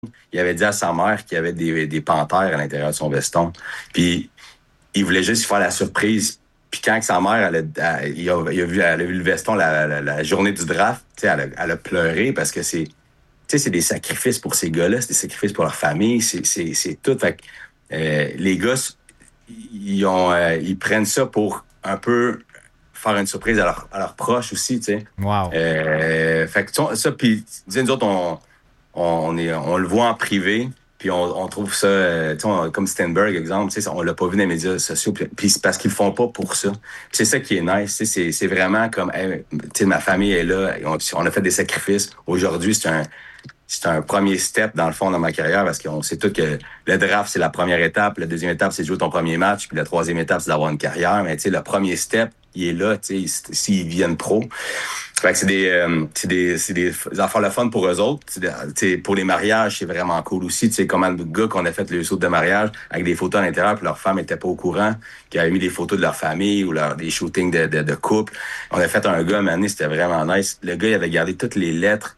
il avait dit à sa mère qu'il y avait des panthères à l'intérieur de son veston. Puis il voulait juste faire la surprise. Puis quand sa mère, elle a vu le veston la journée du draft, elle a pleuré parce que c'est des sacrifices pour ces gars-là, c'est des sacrifices pour leur famille, c'est tout. Fait que, les gars, ils prennent ça pour un peu faire une surprise à leurs proches aussi, tu sais. Wow. Fait que ça, puis nous autres, on le voit en privé, puis on trouve ça, comme Stenberg, exemple, on l'a pas vu dans les médias sociaux, puis c'est parce qu'ils le font pas pour ça. Puis c'est ça qui est nice, c'est vraiment comme, hey, ma famille est là, on a fait des sacrifices. Aujourd'hui, c'est un premier step, dans le fond, dans ma carrière, parce qu'on sait tous que le draft, c'est la première étape. La deuxième étape, c'est de jouer ton premier match. Puis la troisième étape, c'est d'avoir une carrière. Mais, le premier step, il est là, s'ils viennent pro. Fait que c'est des affaires le fun pour eux autres. Pour les mariages, c'est vraiment cool aussi. Comment de gars qu'on a fait le saut de mariage avec des photos à l'intérieur, puis leur femme était pas au courant, qui avaient mis des photos de leur famille ou des shootings de couple. On a fait un gars, un moment donné, c'était vraiment nice. Le gars, il avait gardé toutes les lettres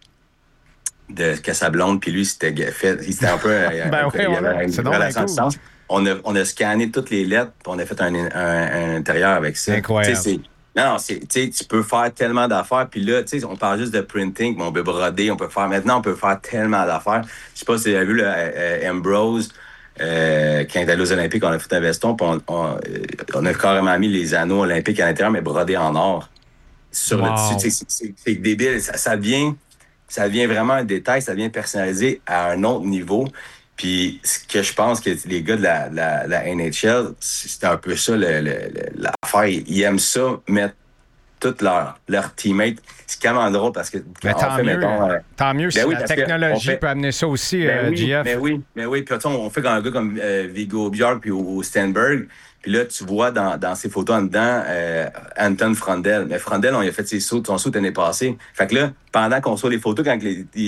de Casablanca, puis lui, il s'était un peu... il avait une relation de sens. On a scanné toutes les lettres, puis on a fait un intérieur avec ça. Incroyable. Non, tu peux faire tellement d'affaires, puis là, on parle juste de printing, mais on peut broder, maintenant, on peut faire tellement d'affaires. Je sais pas si vous avez vu le Ambrose, quand il est allé aux Olympiques, on a fait un veston, puis on a carrément mis les anneaux olympiques à l'intérieur, mais brodés en or. Sur le dessus, c'est débile. Ça devient vraiment un détail, ça devient personnalisé à un autre niveau. Puis ce que je pense que les gars de la NHL, c'est un peu ça l'affaire. Ils aiment ça, mettre tous leurs teammates. C'est quand même drôle parce que mais tant mieux si la technologie peut amener ça aussi, GF. Mais oui. Puis on fait un gars comme Viggo Björk puis au Stenberg. Puis là, tu vois dans ses photos en dedans Anton Frandel. Mais Frandel, on a fait son saut l'année passée. Fait que là, pendant qu'on soit les photos, quand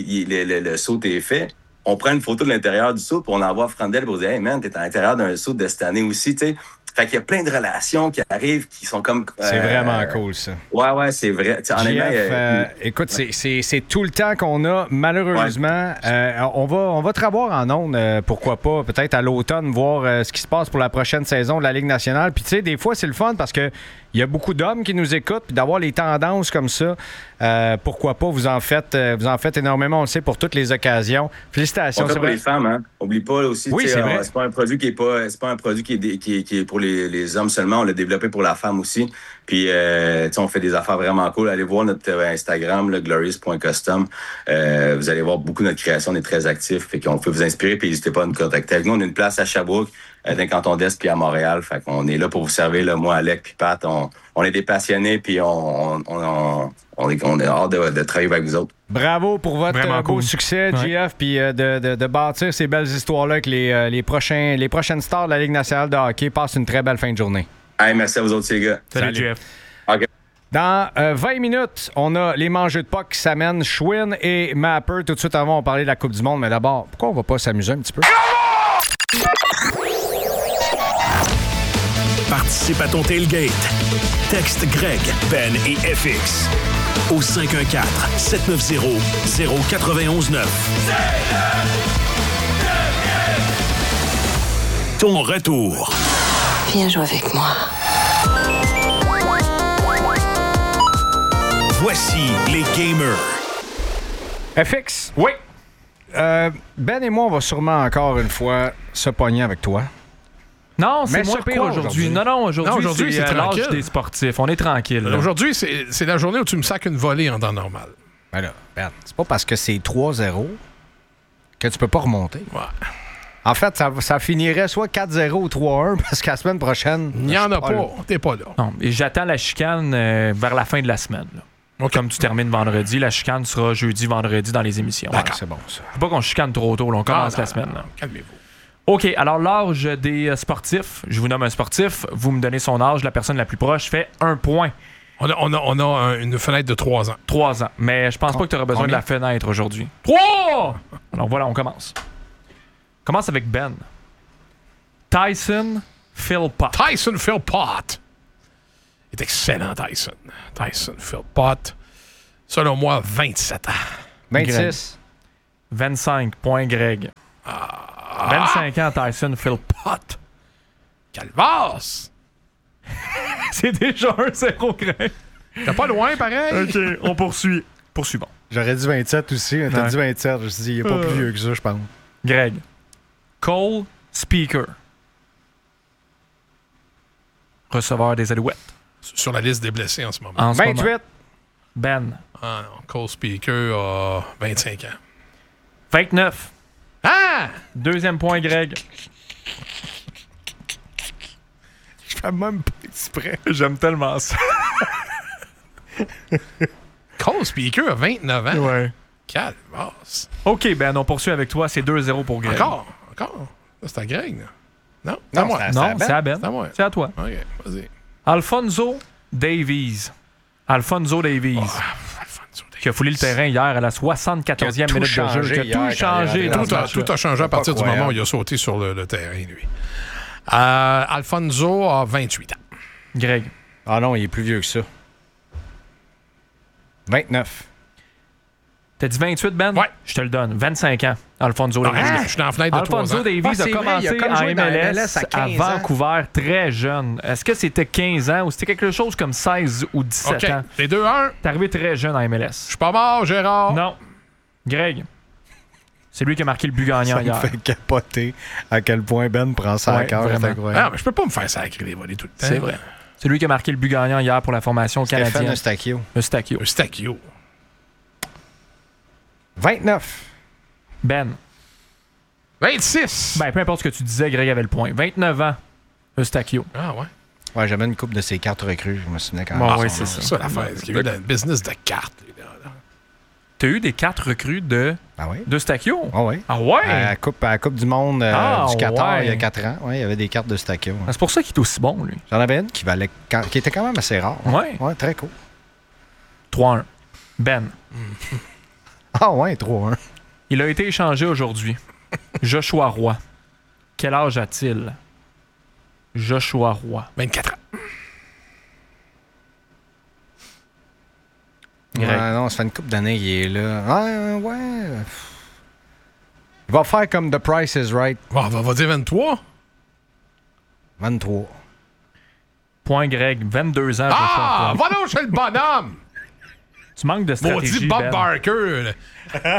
le saut est fait, on prend une photo de l'intérieur du saut, puis on envoie Frandel pour dire « Hey man, t'es à l'intérieur d'un saut de cette année aussi, tu sais. » Fait qu'il y a plein de relations qui arrivent, qui sont comme... c'est vraiment cool, ça. Ouais, c'est vrai. Écoute, c'est tout le temps qu'on a, malheureusement. Ouais. On va te revoir en ondes, pourquoi pas, peut-être à l'automne, voir ce qui se passe pour la prochaine saison de la Ligue nationale. Puis tu sais, des fois, c'est le fun parce que il y a beaucoup d'hommes qui nous écoutent, puis d'avoir les tendances comme ça, pourquoi pas, vous en faites énormément, on le sait, pour toutes les occasions. Félicitations. On fait pour les femmes, hein. Oublie pas aussi, oui, c'est vrai. C'est pas un produit qui est pour les hommes seulement, on l'a développé pour la femme aussi. Puis, on fait des affaires vraiment cool. Allez voir notre Instagram, glorious.custom. Vous allez voir beaucoup de notre création, on est très actifs, fait qu'on peut vous inspirer, puis n'hésitez pas à nous contacter. Avec nous, on a une place à Sherbrooke, dans le canton d'Est, puis à Montréal. Fait qu'on est là pour vous servir, là, moi, Alec, puis Pat. On est des passionnés, puis on est hâte de travailler avec vous autres. Bravo pour votre beau succès, GF, puis de bâtir ces belles histoires-là avec les prochaines stars de la Ligue nationale de hockey. Passe une très belle fin de journée. Hey, merci à vous autres, les gars. Salut. GF. OK. Dans 20 minutes, on a les mangeux de puck qui s'amènent Schwinn et Mapper. Tout de suite avant, on parlait de la Coupe du Monde. Mais d'abord, pourquoi on va pas s'amuser un petit peu? Participe à ton tailgate. Texte Greg, Ben et FX au 514-790-0919. Ton retour. Viens jouer avec moi. Voici les gamers. FX. Oui. Ben et moi, on va sûrement encore une fois se pogner avec toi. Non, c'est moins pire aujourd'hui. Non, aujourd'hui c'est l'âge des sportifs. On est tranquille. Aujourd'hui, c'est la journée où tu me sacs une volée en temps normal. Ben là, Ben, c'est pas parce que c'est 3-0 que tu peux pas remonter. Ouais. En fait, ça finirait soit 4-0 ou 3-1 parce qu'à la semaine prochaine... Il n'y en a pas. T'es pas là. Non, et j'attends la chicane vers la fin de la semaine. Là. Okay. Comme tu termines vendredi, la chicane sera jeudi, vendredi dans les émissions. D'accord, c'est bon ça. Faut pas qu'on chicane trop tôt. Là, on commence la semaine. Là. Calmez-vous. OK, alors l'âge des sportifs. Je vous nomme un sportif. Vous me donnez son âge. La personne la plus proche fait 1 point. On a une fenêtre de 3 ans. 3 ans. Mais je pense pas que tu auras besoin de la fenêtre aujourd'hui. 3! Alors voilà, on commence. On commence avec Ben. Tyson Philpott. Tyson Philpott. Il est excellent, Tyson. Tyson Philpott. Selon moi, 27 ans. 26. 25 points, Greg. 25 ans, Tyson Philpott. Calvasse! C'est déjà 1-0, Greg. T'es pas loin, pareil. OK, on poursuit. Poursuivons. J'aurais dit 27 aussi. T'as Ouais. dit 27. Je me suis dit, il n'est pas plus vieux que ça, je pense. Greg. Cole Speaker. Receveur des Alouettes. Sur la liste des blessés en ce moment. En ce moment. 28. Ben. Ah non, Cole Speaker a 25 ans. 29. Ah! Deuxième point, Greg. Je fais même pas exprès. J'aime tellement ça. Cole Speaker a 29 ans. Ouais. Calvasse. OK, Ben, on poursuit avec toi. C'est 2-0 pour Greg. Encore. Ça, c'est à Greg, là. Non, c'est Non, à moi. c'est à- Non, c'est à Ben. C'est à moi. C'est à toi. OK, vas-y. Alfonso Davies. Alfonso Davies. Qui a foulé le terrain hier à la 74e Qui a tout minute de changé jeu. Qui a hier tout quand changé. il est dans rentré. ce match-là. Tout a changé à partir du croyable. moment où il a sauté sur le terrain, lui. Alfonso a 28 ans. Greg. Ah non, il est plus vieux que ça. 29. T'as dit 28, Ben? Ouais. Je te le donne. 25 ans. Alfonso Non, Davies. je suis dans la fenêtre de 3 Alfonso ans. Davies Ah, a c'est vrai, commencé il a comme en joué dans MLS, MLS à à 15 ans. Vancouver très jeune. Est-ce que c'était 15 ans ou c'était quelque chose comme 16 ou 17 OK, ans? les 2-1. T'es arrivé très jeune en Je MLS. suis pas mort, Gérard. Non. Greg. C'est lui qui a marqué le but gagnant Ça me hier. fait capoter à quel point Ben prend ça à Ouais, cœur. C'est vraiment. Ah, incroyable. mais je peux pas me faire sacrer les volets tout le temps. C'est vrai. C'est lui qui a marqué le but gagnant hier pour la formation Stéphane canadienne. Eustachio. Eustachio. Eustachio. 29. Ben. 26. Ben, peu importe ce que tu disais, Greg avait le point. 29 ans. Eustachio. Ah ouais. Ouais, j'avais une coupe de ses cartes recrues. Je me souvenais quand Bon, même. oui, Ah, c'est ça. C'est ça l'affaire. Il y a eu le business de cartes. Les gars, là. T'as eu des 4 recrues Ah oui? d'Eustachio? Ah oui. Ah ouais? À la coupe du Monde Ah, du Qatar, ouais. il y a 4 ans. Ouais, il y avait des cartes de Eustachio. Ah, c'est pour ça qu'il est aussi bon, lui. J'en avais une qui était quand même assez rare. Ouais. Ouais, très cool. 3-1. Ben. Ah ouais, 3-1. Il a été échangé aujourd'hui. Joshua Roy. Quel âge a-t-il? Joshua Roy. 24 ans. Greg. Ouais, non, ça fait une couple d'années qu'il est là. Ouais. Il va faire comme The Price is Right. Bon, on va dire 23. 23. Point Greg. 22 ans, Joshua Ah! Roy. Va donc chez le bonhomme! Tu manques de stratégie, Maudit Bob Ben. Barker. là.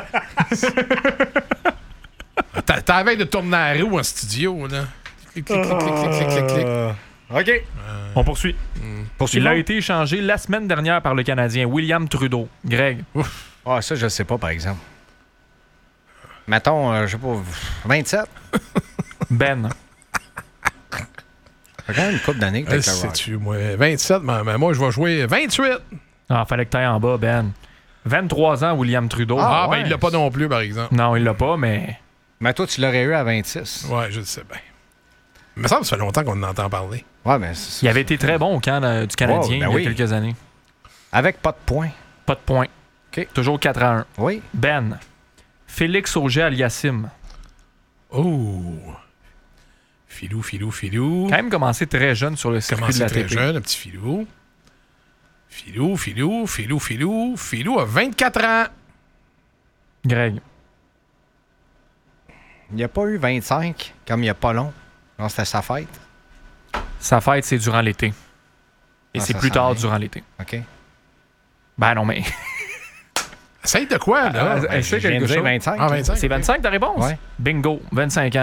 T'as la veille de tourner la roue en studio, là. Clic, clic, clic, clic, clic, clic, clic. OK. On poursuit. Poursuivons. Il a été échangé la semaine dernière par le Canadien William Trudeau. Greg. Ah, ça, je sais pas, par exemple. Mettons, je sais pas, 27. Ben. Ça fait quand même une couple d'années que t'as avec le Rock. Sais-tu, moi, 27, mais moi, je vais jouer 28. Ah, fallait que t'ailles en bas, Ben. 23 ans, William Trudeau. Ah, ouais. ben, il l'a pas non plus, par exemple. Non, il l'a pas, mais... Mais toi, tu l'aurais eu à 26. Ouais, je le sais bien. Il me semble que ça fait longtemps qu'on en entend parler. Ouais, mais Il avait été très bon au camp du Canadien ben il y oui. a quelques années. avec pas de points. Pas de points. OK. Toujours 4-1. Oui. Ben. Félix Auger-Aliassime. Oh! Filou, filou, filou. Quand même commencé très jeune sur le circuit de Commencé la très TP. jeune, un petit filou. Filou, filou, filou, filou. Filou a 24 ans. Greg. Il n'y a pas eu 25, comme il n'y a pas long. Non, c'était sa fête. Sa fête, c'est durant l'été. Et Ah, c'est ça plus s'en tard vient. durant l'été. OK. Ben non, mais... Essaye de quoi, là? Ah, essaie Je viens de quelque dire chose. 25. Ah, 25. C'est 25 ta réponse? Ouais. Bingo, 25 ans.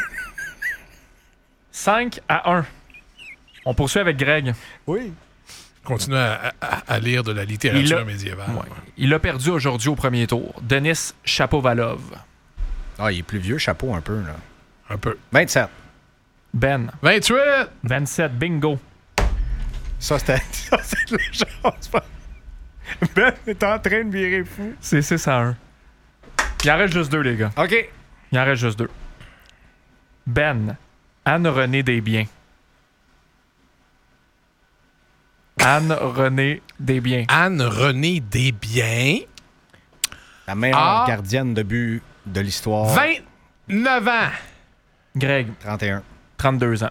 5-1. On poursuit avec Greg. Oui. Continue à lire de la littérature médiévale. Ouais. Il a perdu aujourd'hui au premier tour. Denis Chapovalov. Ah, il est plus vieux, chapeau un peu, là. Un peu. 27. Ben. 28! 27, bingo. Ça, c'était le chose. Ben est en train de virer fou. C'est 6-1. Il en reste juste 2, les gars. OK. Il en reste juste 2. Ben. Anne-Renée Desbiens. Anne-Renée Desbiens. Anne-Renée Desbiens. La meilleure Ah. gardienne de but de l'histoire. 29 ans. Greg. 31. 32 ans.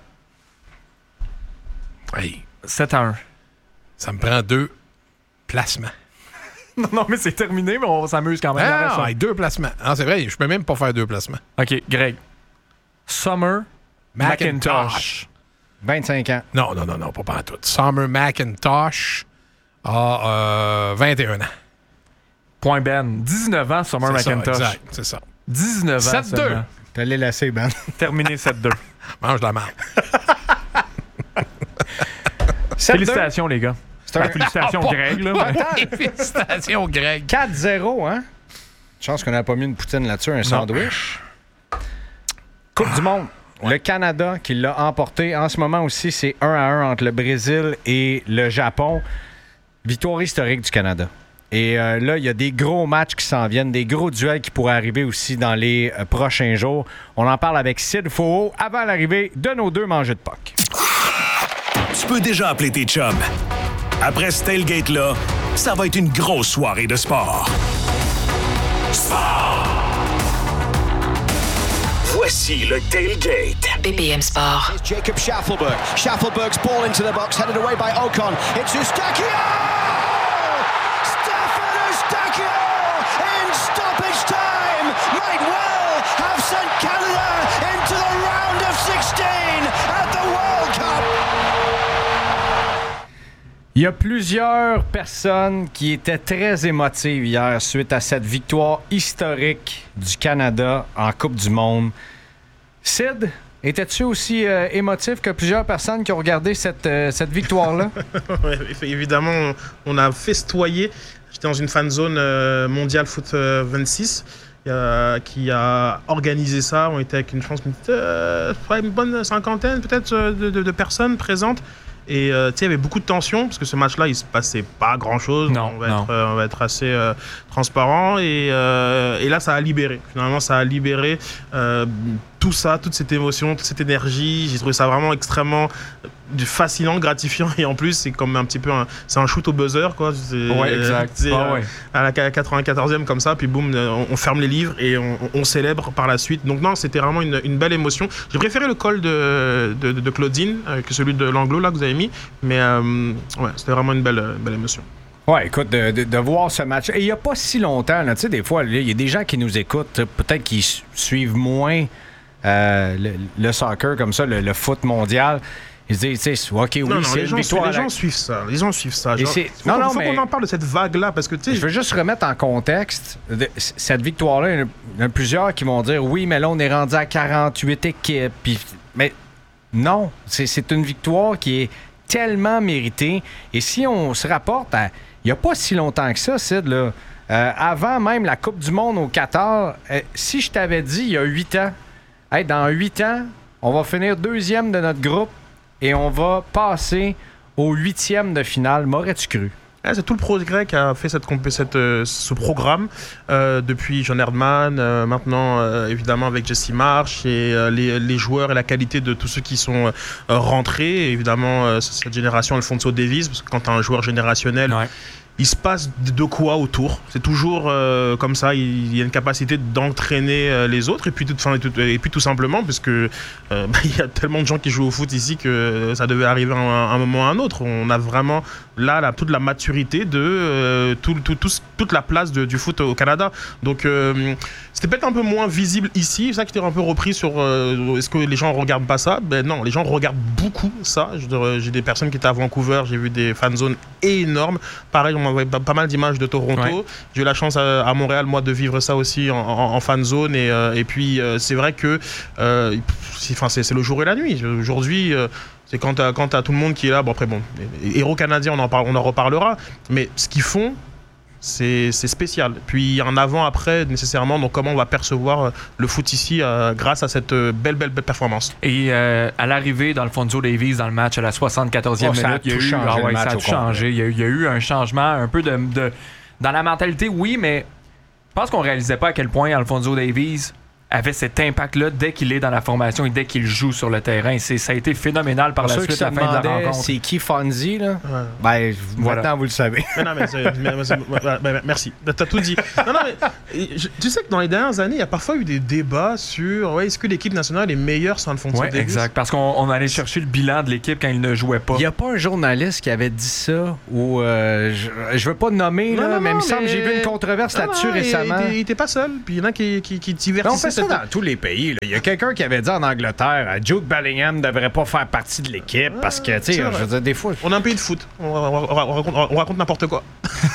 Hey, 7-1. ça me prend 2 placements. Non, mais c'est terminé, mais on s'amuse quand même. Ah, avec 2 placements. Ah, c'est vrai, je peux même pas faire 2 placements. OK, Greg. Summer McIntosh. 25 ans. Non, pas tout. Summer McIntosh a 21 ans. Point Ben. 19 ans, Summer McIntosh. Exact, c'est ça. 19 ans. 7-2. seulement. T'as les laissés, Ben. Terminé 7-2. Mange la marde. Félicitations, les gars. Félicitations, Ah, Greg. Là, mais- Félicitations, Greg. 4-0, hein? Chance qu'on n'a pas mis une poutine là-dessus, un sandwich. Coupe du monde. Le Canada qui l'a emporté. En ce moment aussi, c'est 1-1 entre le Brésil et le Japon. Victoire historique du Canada. Et là, il y a des gros matchs qui s'en viennent, des gros duels qui pourraient arriver aussi dans les prochains jours. On en parle avec Sid Faux avant l'arrivée de nos 2 mangeux de puck. Tu peux déjà appeler tes chums. Après ce tailgate-là, ça va être une grosse soirée de sport. Voici le tailgate. BPM Sport. Jacob Schaffelberg. Schaffelberg's ball into the box, headed away by Ocon. It's Eustachio! Stefan Eustachio in stoppage time might well have sent Canada into the round of 16 at the World Cup. Il y a plusieurs personnes qui étaient très émotives hier suite à cette victoire historique du Canada en Coupe du Monde. Sid, étais-tu aussi émotif que plusieurs personnes qui ont regardé cette victoire-là? Ouais, évidemment, on a festoyé. J'étais dans une fan zone mondial foot 26 qui a organisé ça. On était avec une bonne cinquantaine peut-être de personnes présentes. Et il y avait beaucoup de tension parce que ce match-là, il se passait pas grand-chose. On va être assez transparent. Et là, ça a libéré. Finalement, ça a libéré tout ça, toute cette émotion, toute cette énergie. J'ai trouvé ça vraiment extrêmement fascinant, gratifiant. Et en plus, c'est comme un petit peu c'est un shoot au buzzer, quoi. Ouais, exact. À la 94e comme ça, puis boum, on ferme les livres et on célèbre par la suite. Donc non, c'était vraiment une belle émotion. J'ai préféré le call de Claudine que celui de l'anglo là que vous avez mis, mais ouais, c'était vraiment une belle émotion. Ouais, écoute, de voir ce match. Et il n'y a pas si longtemps, là, tu sais, des fois, il y a des gens qui nous écoutent, peut-être qui suivent moins le soccer comme ça, le foot mondial. Ils se disent, tu sais, OK, oui, c'est une victoire. Les gens suivent ça. Les gens suivent ça. Il faut qu'on en parle de cette vague-là, parce que, tu sais... Je veux juste remettre en contexte cette victoire-là. Il y en a plusieurs qui vont dire, oui, mais là, on est rendu à 48 équipes. Mais non, c'est une victoire qui est tellement méritée. Et si on se rapporte à... Il n'y a pas si longtemps que ça, Sid, là, avant même la Coupe du Monde au Qatar, si je t'avais dit, il y a 8 ans, hey, dans 8 ans, on va finir 2e de notre groupe et on va passer au 8e de finale. M'aurais-tu cru? C'est tout le progrès qui a fait ce programme depuis John Erdman, maintenant évidemment avec Jesse Marsh et les joueurs et la qualité de tous ceux qui sont rentrés. Évidemment, cette génération Alphonso Davies, parce que quand tu as un joueur générationnel... Ouais. Il se passe de quoi autour. C'est toujours comme ça. Il y a une capacité d'entraîner les autres. Et puis tout simplement, parce que il y a tellement de gens qui jouent au foot ici que ça devait arriver à un moment ou à un autre. On a vraiment là toute la maturité de toute la place du foot au Canada. Donc c'était peut-être un peu moins visible ici. C'est ça qui était un peu repris sur est-ce que les gens regardent pas ça? Ben non, les gens regardent beaucoup ça. j'ai des personnes qui étaient à Vancouver. J'ai vu des fan zones énormes. Pareil, on m'envoyait pas mal d'images de Toronto. Ouais. J'ai eu la chance à Montréal, moi, de vivre ça aussi en fan zone. Et puis, c'est vrai que c'est le jour et la nuit. Aujourd'hui, c'est quand t'as tout le monde qui est là. Bon, après, héros canadiens, on en reparlera. Mais ce qu'ils font, c'est spécial. Puis en avant-après, nécessairement, donc comment on va percevoir le foot ici grâce à cette belle performance. Et à l'arrivée d'Alphonso Davies dans le match à la 74e minute, ça a tout changé. Il y a eu un changement un peu dans la mentalité, oui, mais je pense qu'on réalisait pas à quel point Alphonso Davies avait cet impact-là dès qu'il est dans la formation et dès qu'il joue sur le terrain. Ça a été phénoménal par la suite à la fin de la rencontre. C'est qui Fonzie, là? Ouais. Ben, Voilà. maintenant, vous le savez. Mais non, merci. T'as tout dit. Non, mais tu sais que dans les dernières années, il y a parfois eu des débats sur est-ce que l'équipe nationale est meilleure sans Alphonso Oui, Davies? exact. Parce qu'on allait chercher le bilan de l'équipe quand il ne jouait pas. Il n'y a pas un journaliste qui avait dit ça, ou je veux pas nommer, là, mais il me semble que j'ai vu une controverse là-dessus récemment. Il était pas seul, puis il y en a qui On divertissaient. fait ça dans tous les pays. là. Il y a quelqu'un qui avait dit en Angleterre, Jude Bellingham ne devrait pas faire partie de l'équipe parce que, tu sais, je veux dire, des fois... On a un pays de foot. On raconte n'importe quoi.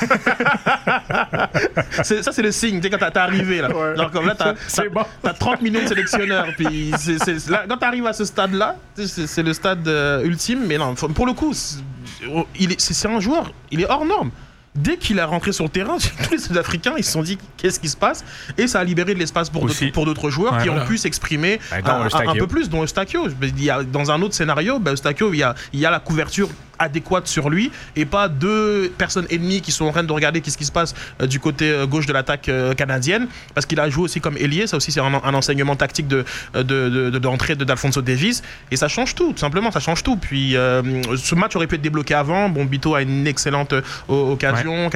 Ça, c'est le signe. Tu sais, quand t'es arrivé, là. Genre, comme là, t'as 30 millions de sélectionneurs. Puis là, quand t'arrives à ce stade-là, c'est le stade ultime. Mais non, pour le coup, c'est un joueur, il est hors norme. Dès qu'il est rentré sur le terrain, tous les Sud-Africains ils se sont dit qu'est-ce qui se passe, et ça a libéré de l'espace pour d'autres joueurs qui ont pu s'exprimer un peu plus, dont Eustáquio. Dans un autre scénario, Eustáquio, il y a la couverture adéquate sur lui et pas deux personnes ennemies qui sont en train de regarder qu'est-ce qui se passe du côté gauche de l'attaque canadienne, parce qu'il a joué aussi comme ailier. Ça aussi c'est un enseignement tactique d'entrée d'Alphonso Davies, et ça change tout simplement, ça change tout. Puis ce match aurait pu être débloqué avant. Bito a une excellente occasion,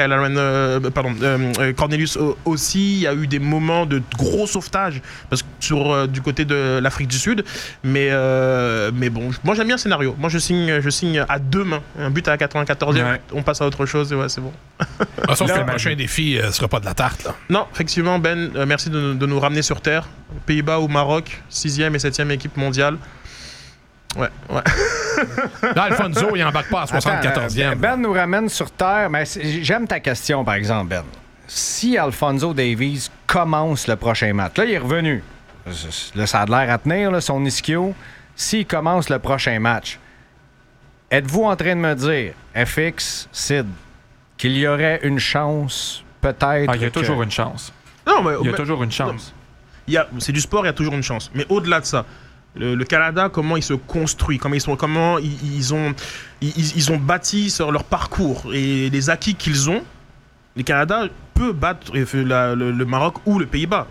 Cornelius aussi. Il y a eu des moments de gros sauvetage parce que du côté de l'Afrique du Sud, mais bon, moi j'aime bien le scénario. Moi je signe à 2 mains. Un but à la 94e, on passe à autre chose et c'est bon. Sauf que le prochain défi sera pas de la tarte, là. Non, effectivement, Ben, merci de nous ramener sur terre. Pays-Bas ou Maroc, 6e et 7e équipe mondiale. Ouais. Là, Alfonso, il embarque pas à 74e. Ben nous ramène sur terre, mais j'aime ta question, par exemple, Ben. Si Alphonso Davies commence le prochain match, là, il est revenu. Là, ça a l'air à tenir, là, son ischio. S'il commence le prochain match, êtes-vous en train de me dire, FX, Sid, qu'il y aurait une chance, peut-être... Il y a toujours une chance. Non, mais, il y a toujours une chance. C'est du sport, il y a toujours une chance. Mais au-delà de ça, le Canada, comment il se construit, comment ils ont bâti sur leur parcours et les acquis qu'ils ont, le Canada peut battre le Maroc ou le Pays-Bas.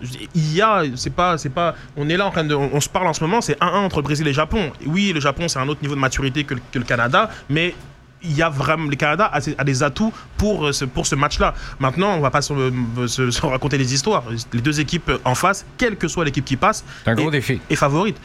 On est là on se parle en ce moment, c'est 1-1 entre le Brésil et le Japon. Oui, le Japon, c'est un autre niveau de maturité que le Canada, mais il y a vraiment, le Canada a des atouts pour ce match-là. Maintenant, on va pas se raconter des histoires. Les deux équipes en face, quelle que soit l'équipe qui passe, c'est un gros défi. Est favorite.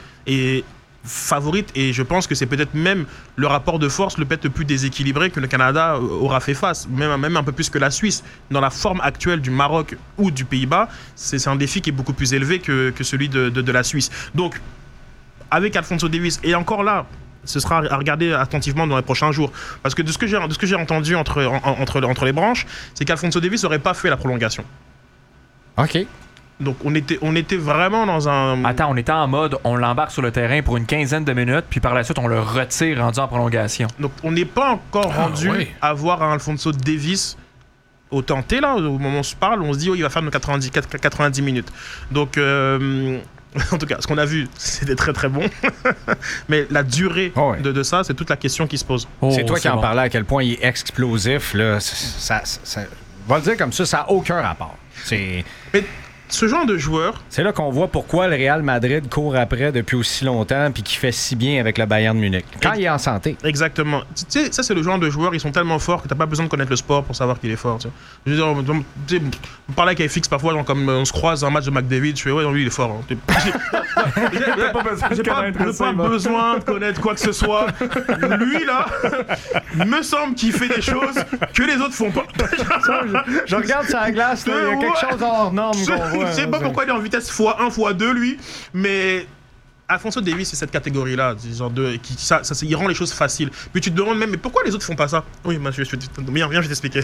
Et je pense que c'est peut-être même le rapport de force peut-être le plus déséquilibré que le Canada aura fait face, même un peu plus que la Suisse. Dans la forme actuelle du Maroc ou du Pays-Bas, c'est un défi qui est beaucoup plus élevé que celui de la Suisse. Donc, avec Alphonso Davies, et encore là, ce sera à regarder attentivement dans les prochains jours. Parce que de ce que j'ai entendu entre les branches, c'est qu'Alphonso Davies n'aurait pas fait la prolongation. OK. Donc on était vraiment dans un... Attends, on était en mode, on l'embarque sur le terrain pour une quinzaine de minutes, puis par la suite, on le retire rendu en prolongation. Donc on n'est pas encore rendu à voir un Alphonso Davies au tenté, là, au moment où on se parle, on se dit, il va faire nos 90 minutes. Donc... en tout cas, ce qu'on a vu, c'était très très bon. Mais la durée de ça, c'est toute la question qui se pose. C'est toi qui en parlais à quel point il est explosif. Là. On va le dire comme ça n'a aucun rapport. Mais ce genre de joueur... C'est là qu'on voit pourquoi le Real Madrid court après depuis aussi longtemps puis qui fait si bien avec le Bayern Munich. Quand il est en santé. Exactement. Tu sais, ça, c'est le genre de joueurs, ils sont tellement forts que tu n'as pas besoin de connaître le sport pour savoir qu'il est fort. Tu sais. Je veux dire, on parlait avec FX parfois, genre, comme on se croise dans un match de McDavid, je fais, ouais, non, lui, il est fort. Hein. J'ai pas besoin de connaître quoi que ce soit. Lui, là, il me semble qu'il fait des choses que les autres font pas. Je regarde sur la glace, là, il y a quelque chose hors norme qu'on voit. Je sais pas pourquoi il est en vitesse x1, x2, lui, mais Alphonso Davies, c'est cette catégorie-là, il rend les choses faciles. Puis tu te demandes même, mais pourquoi les autres font pas ça? Oui, moi, viens, je vais t'expliquer.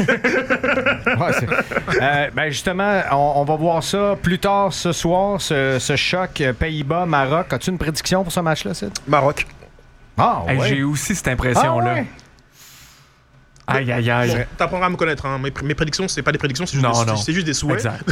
Justement, on va voir ça plus tard ce soir, ce choc Pays-Bas-Maroc. As-tu une prédiction pour ce match-là, Sid? Maroc. Ah, ouais. J'ai aussi cette impression-là. Ah, ouais. Aïe, aïe, aïe. Bon, t'apprendras à me connaître. Hein. Mes prédictions, c'est pas des prédictions, c'est juste des souhaits. Exact.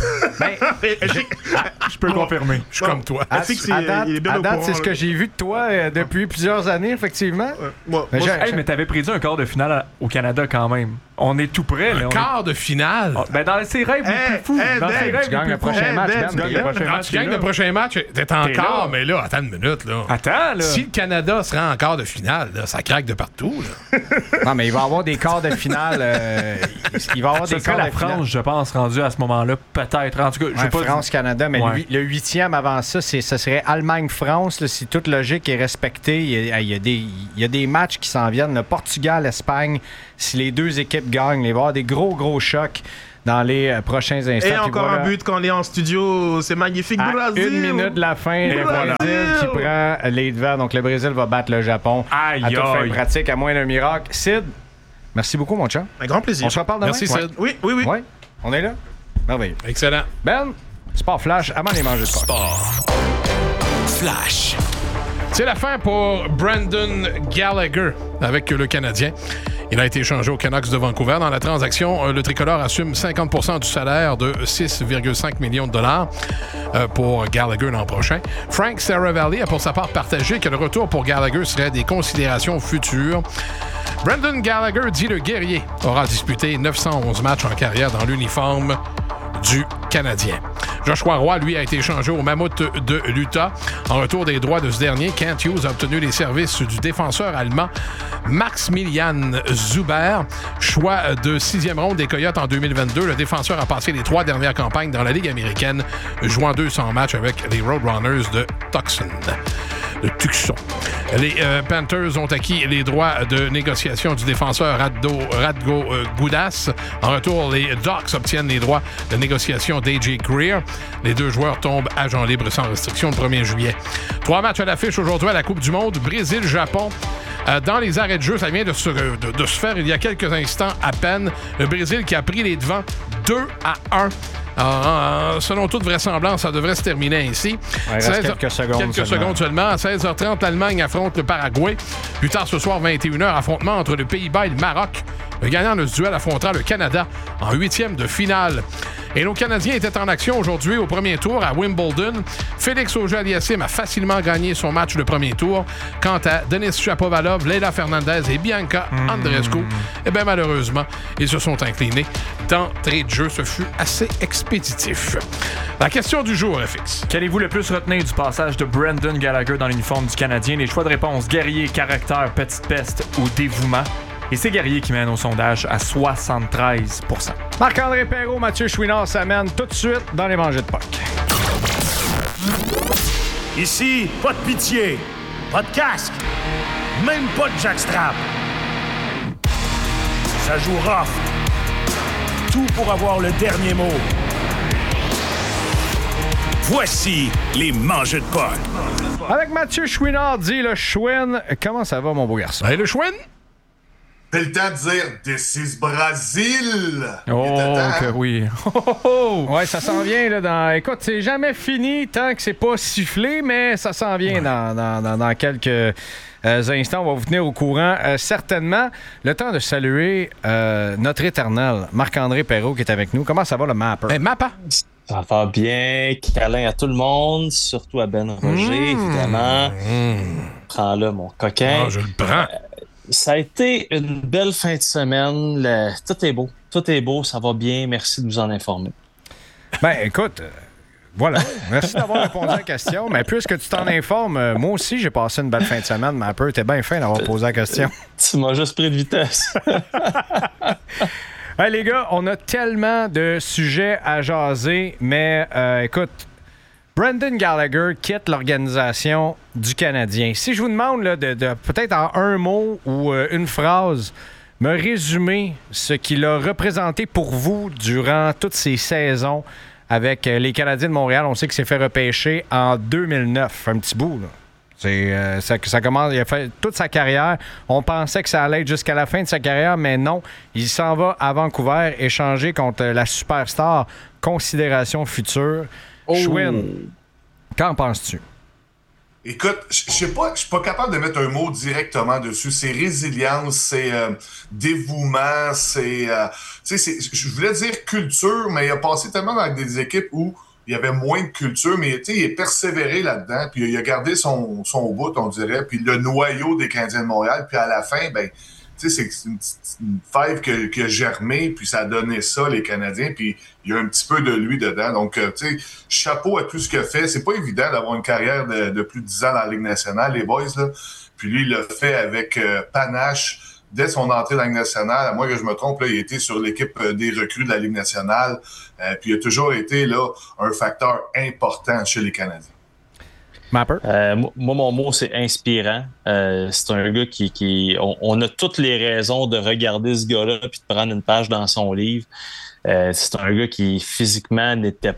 Je peux confirmer. Je suis comme toi. À date, c'est ce que j'ai vu de toi depuis plusieurs années, effectivement. Mais t'avais prédit un quart de finale au Canada quand même. On est tout près. Là, quart de finale. Dans ses rêves les plus fous. Dans ses rêves tu gagnes le prochain match. Quand tu gagnes le prochain match, t'es encore, mais là, attends une minute. Là. Attends, là. Si le Canada se rend en quart de finale, là, ça craque de partout. Là. Non, mais il va y avoir des quarts de finale. Il va y avoir des quarts la de finale. France, je pense, rendue à ce moment-là, peut-être. En tout cas, je sais pas. France-Canada, mais le 8e avant ça, ce serait Allemagne-France. Là, si toute logique est respectée, il y a des matchs qui s'en viennent. Le Portugal-Espagne, si les deux équipes gagnent, il va y avoir des gros chocs dans les prochains instants. Et encore un but quand on est en studio, c'est magnifique. Brésil! 1 minute de la fin, le Brésil qui prend les devants. Donc le Brésil va battre le Japon à toute fin pratique, à moins d'un miracle. Sid, merci beaucoup, mon chat. Un grand plaisir. On se reparle demain. Merci, Sid. Oui. Ouais, on est là. Merveilleux. Excellent. Ben, Sport Flash, avant les manger de Sport Flash. C'est la fin pour Brandon Gallagher avec le Canadien. Il a été échangé aux Canucks de Vancouver. Dans la transaction, le tricolore assume 50% du salaire de 6,5 millions de dollars pour Gallagher l'an prochain. Frank Saravalli a pour sa part partagé que le retour pour Gallagher serait des considérations futures. Brandon Gallagher, dit le guerrier, aura disputé 911 matchs en carrière dans l'uniforme du Canadien. Joshua Roy, lui, a été échangé au Mammouth de l'Utah. En retour des droits de ce dernier, Kent Hughes a obtenu les services du défenseur allemand Maximilian Zuber. Choix de 6e ronde des Coyotes en 2022, le défenseur a passé les 3 dernières campagnes dans la Ligue américaine, jouant 200 matchs avec les Roadrunners de Tucson. Les Panthers ont acquis les droits de négociation du défenseur Radko Gudas. En retour, les Ducks obtiennent les droits de négociation d'A.J. Greer. Les deux joueurs tombent agents libres sans restriction le 1er juillet. 3 matchs à l'affiche aujourd'hui à la Coupe du Monde. Brésil-Japon. Dans les arrêts de jeu, ça vient de se faire il y a quelques instants à peine. Le Brésil qui a pris les devants 2-1. Selon toute vraisemblance, ça devrait se terminer ainsi. Il reste quelques secondes seulement. À 16h30, l'Allemagne affronte le Paraguay. Plus tard ce soir, 21h, affrontement entre le Pays-Bas et le Maroc. Le gagnant de ce duel affrontera le Canada en 8e de finale. Et nos Canadiens étaient en action aujourd'hui au premier tour à Wimbledon. Félix Auger-Aliassime a facilement gagné son match de premier tour. Quant à Denis Shapovalov, Leila Fernandez et Bianca Andreescu, malheureusement, ils se sont inclinés. D'entrée de jeu, ce fut assez expéditif. La question du jour, FX. Qu'allez-vous le plus retenir du passage de Brandon Gallagher dans l'uniforme du Canadien? Les choix de réponse: guerrier, caractère, petite peste ou dévouement. Et c'est Guerrier qui mène au sondage à 73%. Marc-André Perrault, Mathieu Chouinard s'amène tout de suite dans les mangées de Pâques. Ici, pas de pitié, pas de casque, même pas de jackstrap. Ça joue rough. Tout pour avoir le dernier mot. Voici les mangées de Pâques. Avec Mathieu Chouinard, dit le Chouin. Comment ça va, mon beau garçon? Hey, le Chouin? C'est le temps de dire « This is Brazil ». Oui. Ouais, ça s'en vient là dans... Écoute, c'est jamais fini tant que c'est pas sifflé, mais ça s'en vient dans quelques instants. On va vous tenir au courant certainement. Le temps de saluer notre éternel Marc-André Perrault qui est avec nous. Comment ça va, le Mapper? Hey, Mappa! Ça va bien. Câlin à tout le monde, surtout à Ben Roger, évidemment. Prends-le, mon coquin. Je le prends. Ça a été une belle fin de semaine. Tout est beau. Tout est beau. Ça va bien. Merci de nous en informer. Ben, écoute, voilà. Merci d'avoir répondu à la question. Mais puisque tu t'en informes, moi aussi, j'ai passé une belle fin de semaine. Mais un peu, t'es bien fin d'avoir posé la question. Tu m'as juste pris de vitesse. Hey, les gars, on a tellement de sujets à jaser. Mais, écoute, Brandon Gallagher quitte l'organisation du Canadien. Si je vous demande là, de peut-être en un mot ou une phrase, me résumer ce qu'il a représenté pour vous durant toutes ces saisons avec les Canadiens de Montréal. On sait qu'il s'est fait repêcher en 2009, un petit bout. Là. Ça commence, il a fait toute sa carrière. On pensait que ça allait être jusqu'à la fin de sa carrière, mais non. Il s'en va à Vancouver échanger contre la superstar considération future. Chouin, qu'en penses-tu? Écoute, je sais pas, je suis pas capable de mettre un mot directement dessus. C'est résilience, c'est dévouement, c'est je voulais dire culture, mais il a passé tellement dans des équipes où il y avait moins de culture, mais il est persévéré là-dedans, puis il a gardé son bout, on dirait, puis le noyau des Canadiens de Montréal, puis à la fin, ben tu sais, c'est une fève qui a germé, puis ça a donné ça, les Canadiens, puis il y a un petit peu de lui dedans. Donc, tu sais, chapeau à tout ce qu'il a fait. C'est pas évident d'avoir une carrière de plus de 10 ans dans la Ligue nationale, les boys, là. Puis lui, il l'a fait avec panache dès son entrée dans la Ligue nationale. À moins que je me trompe, là, il était sur l'équipe des recrues de la Ligue nationale. Puis il a toujours été là un facteur important chez les Canadiens. Mapper? Moi, mon mot, c'est inspirant. C'est un gars on a toutes les raisons de regarder ce gars-là puis de prendre une page dans son livre. C'est un gars qui physiquement n'était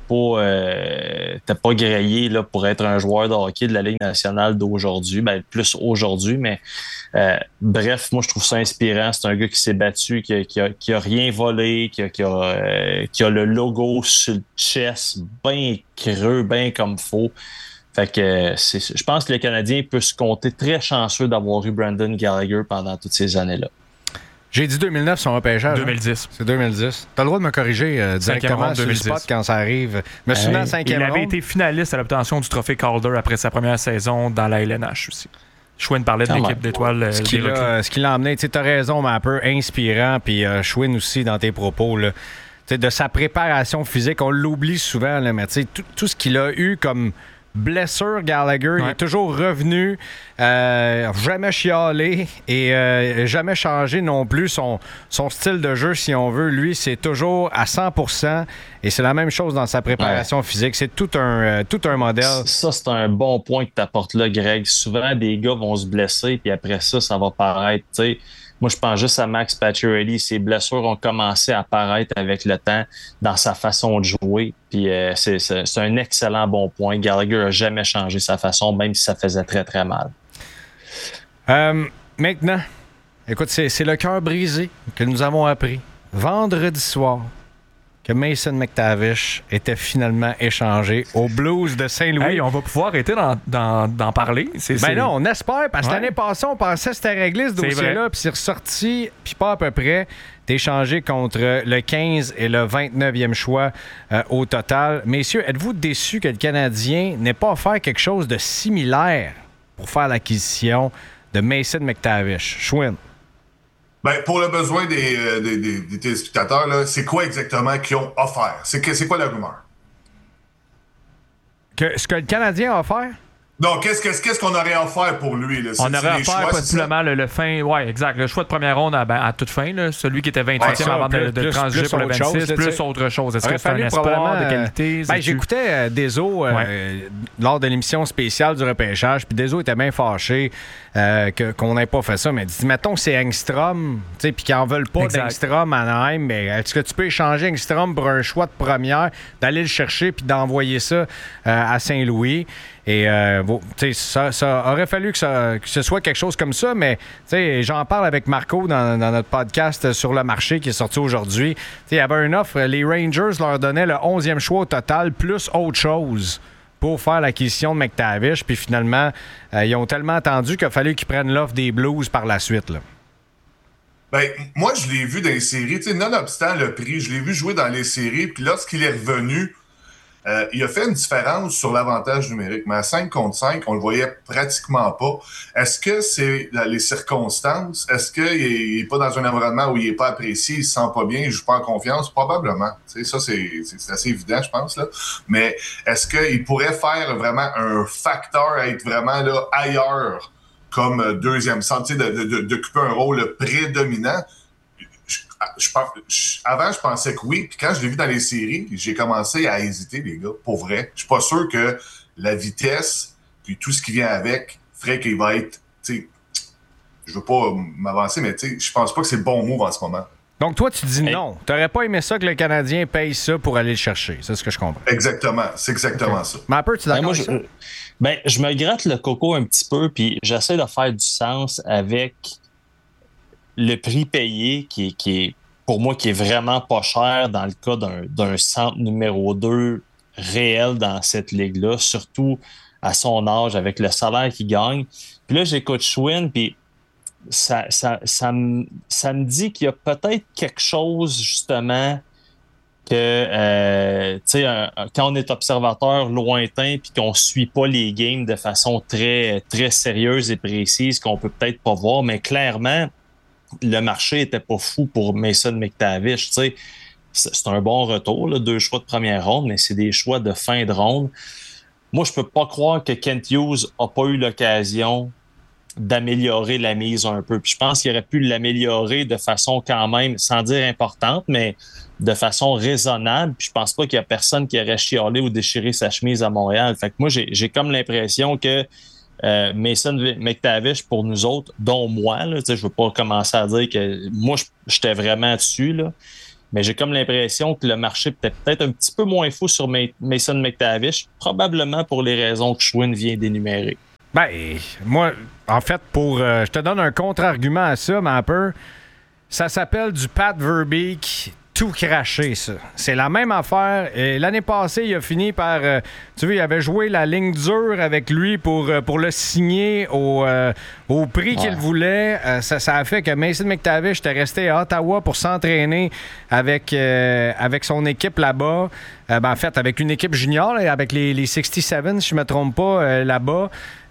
pas grillé là, pour être un joueur de hockey de la Ligue nationale d'aujourd'hui. Ben, plus aujourd'hui, mais bref, moi je trouve ça inspirant. C'est un gars qui s'est battu, qui a rien volé, qui a le logo sur le chest bien creux, bien comme faut. Fait que je pense que les Canadiens peuvent se compter très chanceux d'avoir eu Brendan Gallagher pendant toutes ces années-là. J'ai dit 2009, son repêchage. 2010. Hein? C'est 2010. T'as le droit de me corriger directement sur le spot quand ça arrive. Je me souviens, 5e Il avait ronde. été finaliste à l'obtention du trophée Calder après sa première saison dans la LNH aussi. Schwinn parlait de l'équipe d'étoiles. Ce qui l'a emmené, tu as raison, mais un peu inspirant, puis Schwinn aussi dans tes propos, là. De sa préparation physique, on l'oublie souvent, là, mais tout ce qu'il a eu comme blessure, Gallagher, il est toujours revenu, jamais chialé et jamais changé non plus son style de jeu, si on veut. Lui, c'est toujours à 100% et c'est la même chose dans sa préparation physique. C'est tout un modèle. Ça, c'est un bon point que tu apportes là, Greg. Souvent, des gars vont se blesser puis après ça va paraître, tu sais. Moi, je pense juste à Max Pacioretty. Ses blessures ont commencé à apparaître avec le temps dans sa façon de jouer. Puis c'est un excellent bon point. Gallagher n'a jamais changé sa façon, même si ça faisait très, très mal. Maintenant, écoute, c'est le cœur brisé que nous avons appris vendredi soir que Mason McTavish était finalement échangé aux Blues de Saint-Louis. Hey, on va pouvoir arrêter d'en parler. Non, on espère, parce que l'année passée, on pensait que c'était réglé, ce dossier-là, puis c'est ressorti, puis pas à peu près. T'es échangé contre le 15 et le 29e choix au total. Messieurs, êtes-vous déçus que le Canadien n'ait pas offert quelque chose de similaire pour faire l'acquisition de Mason McTavish? Schwinn. Ben, pour le besoin des téléspectateurs, là, c'est quoi exactement qu'ils ont offert? C'est quoi la rumeur? Ce que le Canadien a offert? Non, qu'est-ce qu'on aurait offert pour lui? Là? On aurait offert possiblement le fin... Oui, exact. Le choix de première ronde à toute fin. Là, celui qui était 28e avant de transiger pour le 26, plus autre chose. Est-ce que c'est un espoir de qualité? J'écoutais Deso lors de l'émission spéciale du repêchage, puis Deso était bien fâché qu'on n'ait pas fait ça. Mais il dit, mettons que c'est Engstrom, puis qu'ils n'en veulent pas d'Engstrom à Anaheim, mais est-ce que tu peux échanger Engstrom pour un choix de première, d'aller le chercher puis d'envoyer ça à Saint-Louis? Et ça aurait fallu que ce soit quelque chose comme ça, mais j'en parle avec Marco dans notre podcast sur le marché qui est sorti aujourd'hui. Il y avait une offre, les Rangers leur donnaient le 11e choix au total, plus autre chose pour faire l'acquisition de McTavish. Puis finalement, ils ont tellement attendu qu'il a fallu qu'ils prennent l'offre des Blues par la suite. Là. Ben, moi, je l'ai vu dans les séries. Nonobstant le prix, je l'ai vu jouer dans les séries. Puis lorsqu'il est revenu, il a fait une différence sur l'avantage numérique, mais à 5 contre 5, on le voyait pratiquement pas. Est-ce que c'est les circonstances? Est-ce qu'il n'est pas dans un environnement où il n'est pas apprécié, il ne se sent pas bien, il ne joue pas en confiance? Probablement. Ça, c'est assez évident, je pense. Là. Mais est-ce qu'il pourrait faire vraiment un facteur à être vraiment là, ailleurs comme deuxième centre, d'occuper un rôle prédominant? Avant, je pensais que oui. Puis quand je l'ai vu dans les séries, j'ai commencé à hésiter, les gars, pour vrai. Je suis pas sûr que la vitesse puis tout ce qui vient avec ferait qu'il va être... Je veux pas m'avancer, mais je pense pas que c'est le bon move en ce moment. Donc toi, tu dis non. T'aurais pas aimé ça que le Canadien paye ça pour aller le chercher. C'est ce que je comprends. Exactement. C'est exactement ça. Mais un peu, tu es d'accord avec ça? Je me gratte le coco un petit peu puis j'essaie de faire du sens avec... le prix payé qui est pour moi qui est vraiment pas cher dans le cas d'un centre numéro 2 réel dans cette ligue-là, surtout à son âge avec le salaire qu'il gagne. Puis là, j'écoute Schwinn, puis ça me dit qu'il y a peut-être quelque chose justement que quand on est observateur lointain puis qu'on suit pas les games de façon très, très sérieuse et précise, qu'on peut peut-être pas voir, mais clairement, le marché était pas fou pour Mason McTavish. Tu sais, c'est un bon retour, là, 2 choix de première ronde, mais c'est des choix de fin de ronde. Moi, je peux pas croire que Kent Hughes a pas eu l'occasion d'améliorer la mise un peu. Puis je pense qu'il aurait pu l'améliorer de façon quand même, sans dire importante, mais de façon raisonnable. Puis je pense pas qu'il y a personne qui aurait chialé ou déchiré sa chemise à Montréal. Fait que moi, j'ai comme l'impression que Mason McTavish, pour nous autres, dont moi, là, je veux pas commencer à dire que moi, j'étais vraiment dessus, là, mais j'ai comme l'impression que le marché était peut-être un petit peu moins fou sur Mason McTavish, probablement pour les raisons que Schwinn vient d'énumérer. Ben, moi, en fait, je te donne un contre-argument à ça, mais un peu, ça s'appelle du Pat Verbeek tout craché, ça. C'est la même affaire. Et l'année passée, il a fini par... tu vois, il avait joué la ligne dure avec lui pour le signer au prix qu'il voulait. Ça a fait que Mason McTavish était resté à Ottawa pour s'entraîner avec son équipe là-bas. En fait, avec une équipe junior, là, avec les 67, si je ne me trompe pas, là-bas.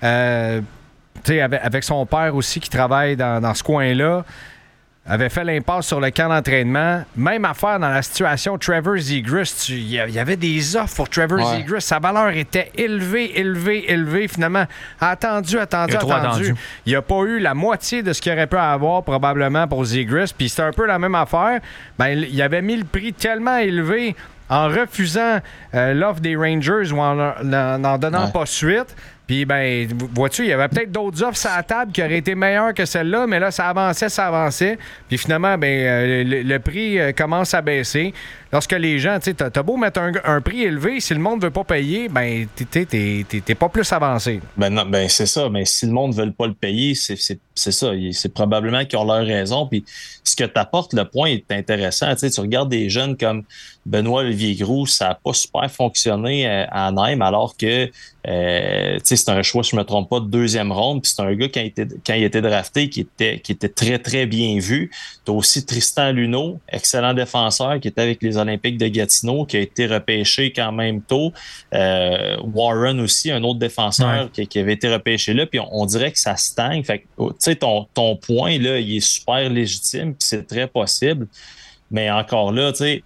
Avec son père aussi qui travaille dans ce coin-là. Avait fait l'impasse sur le camp d'entraînement. Même affaire dans la situation Trevor Zegras. Il y avait des offres pour Trevor Zegras. Sa valeur était élevée. Finalement, attendu. Il n'y a pas eu la moitié de ce qu'il aurait pu avoir probablement pour Zegras. Puis c'était un peu la même affaire. Il avait mis le prix tellement élevé en refusant l'offre des Rangers ou en donnant pas suite. Puis, vois-tu, il y avait peut-être d'autres offres sur la table qui auraient été meilleures que celle-là, mais là, ça avançait. Puis finalement, le prix commence à baisser. Lorsque les gens, tu sais, t'as beau mettre un prix élevé, si le monde ne veut pas payer, t'es pas plus avancé. Non, c'est ça. Mais si le monde ne veut pas le payer, c'est ça. C'est probablement qu'ils ont leur raison. Puis ce que t'apportes, le point est intéressant. Tu sais, tu regardes des jeunes comme Benoît-Olivier Groux, ça n'a pas super fonctionné à Anaheim, alors que c'est un choix, si je ne me trompe pas, de 2e ronde. Puis c'est un gars, quand il était drafté, qui était très, très bien vu. Tu as aussi Tristan Luneau, excellent défenseur, qui était avec les Olympiques de Gatineau, qui a été repêché quand même tôt. Warren aussi, un autre défenseur qui avait été repêché là. Puis on dirait que ça stagne. Fait que, tu sais, ton point, là, il est super légitime, puis c'est très possible. Mais encore là, tu sais,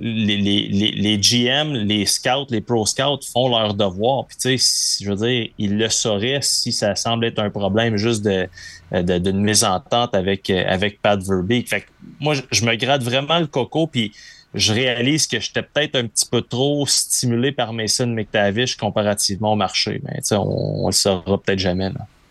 les GM, les scouts, les pro scouts font leur devoir. Puis tu sais, je veux dire, ils le sauraient si ça semble être un problème juste d'une mésentente avec Pat Verbeek. Fait que moi, je me gratte vraiment le coco, puis je réalise que j'étais peut-être un petit peu trop stimulé par Mason McTavish comparativement au marché. Mais tu sais, on le saura peut-être jamais,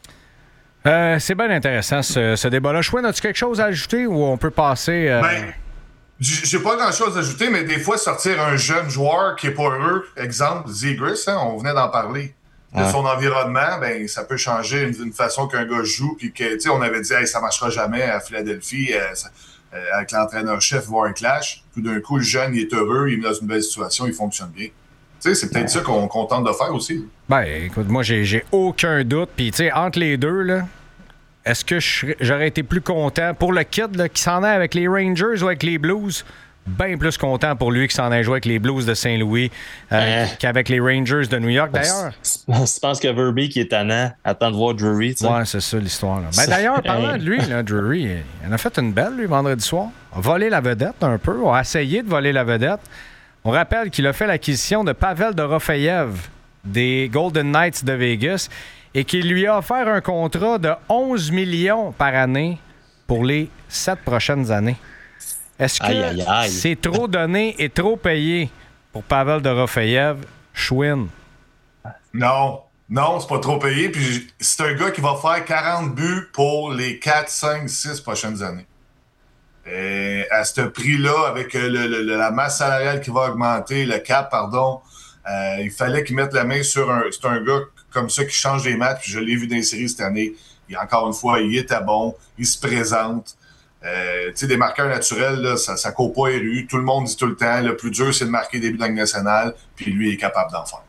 là. C'est bien intéressant ce débat-là. Chouin, as-tu quelque chose à ajouter ou on peut passer... J'ai pas grand-chose à ajouter, mais des fois, sortir un jeune joueur qui est pas heureux, exemple, Zegras, on venait d'en parler, de son environnement, ça peut changer une façon qu'un gars joue, puis que, tu sais, on avait dit, hey, ça marchera jamais à Philadelphie, avec l'entraîneur-chef, voir un clash. Tout d'un coup, le jeune, il est heureux, il est dans une belle situation, il fonctionne bien. Tu sais, c'est peut-être ça qu'on tente de faire aussi. Écoute, moi, j'ai aucun doute, puis, tu sais, entre les deux, là, est-ce que j'aurais été plus content pour le kid là, qui s'en est avec les Rangers ou avec les Blues? Bien plus content pour lui qui s'en ait joué avec les Blues de Saint-Louis qu'avec les Rangers de New York, d'ailleurs. Je pense que Verbeek est tannant. Attends de voir Drury. Ouais, c'est ça l'histoire. Là. D'ailleurs, parlant de lui, là, Drury, il en a fait une belle, lui, vendredi soir. A volé la vedette un peu, a essayé de voler la vedette. On rappelle qu'il a fait l'acquisition de Pavel Dorofeyev des Golden Knights de Vegas et qu'il lui a offert un contrat de 11 millions par année pour les 7 prochaines années. Est-ce que c'est trop donné et trop payé pour Pavel Dorofeyev, Schwinn? Non, c'est pas trop payé. Puis c'est un gars qui va faire 40 buts pour les 4, 5, 6 prochaines années. Et à ce prix-là, avec la masse salariale qui va augmenter, le cap, il fallait qu'il mette la main sur c'est un gars comme ça qui change les matchs. Puis je l'ai vu dans les séries cette année. Et encore une fois, il était bon, il se présente. Tu sais, des marqueurs naturels, là, ça court pas les rues. Tout le monde dit tout le temps, le plus dur, c'est de marquer des buts dans la Ligue nationale. Puis lui, il est capable d'en faire.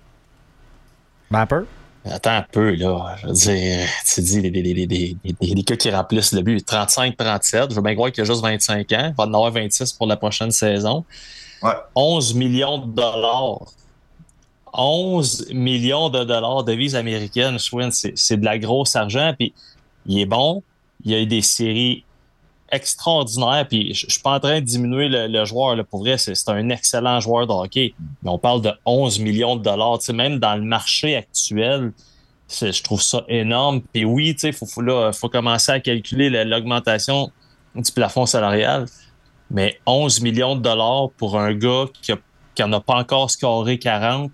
Mapper? Attends un peu, là. Je veux dire, tu dis, les gars qui remplissent le but, 35-37. Je veux bien croire qu'il a juste 25 ans. Il va en avoir 26 pour la prochaine saison. Ouais. 11 millions de dollars. 11 millions de dollars de devises américaines, Schwinn, c'est de la grosse argent. Puis il est bon. Il y a eu des séries extraordinaire. Puis je suis pas en train de diminuer le joueur. Là. Pour vrai, c'est un excellent joueur de hockey. Mais on parle de 11 millions de dollars. Tu sais, même dans le marché actuel, je trouve ça énorme. Puis oui, tu sais, faut commencer à calculer l'augmentation du plafond salarial. Mais 11 millions de dollars pour un gars qui n'en a pas encore scoré 40,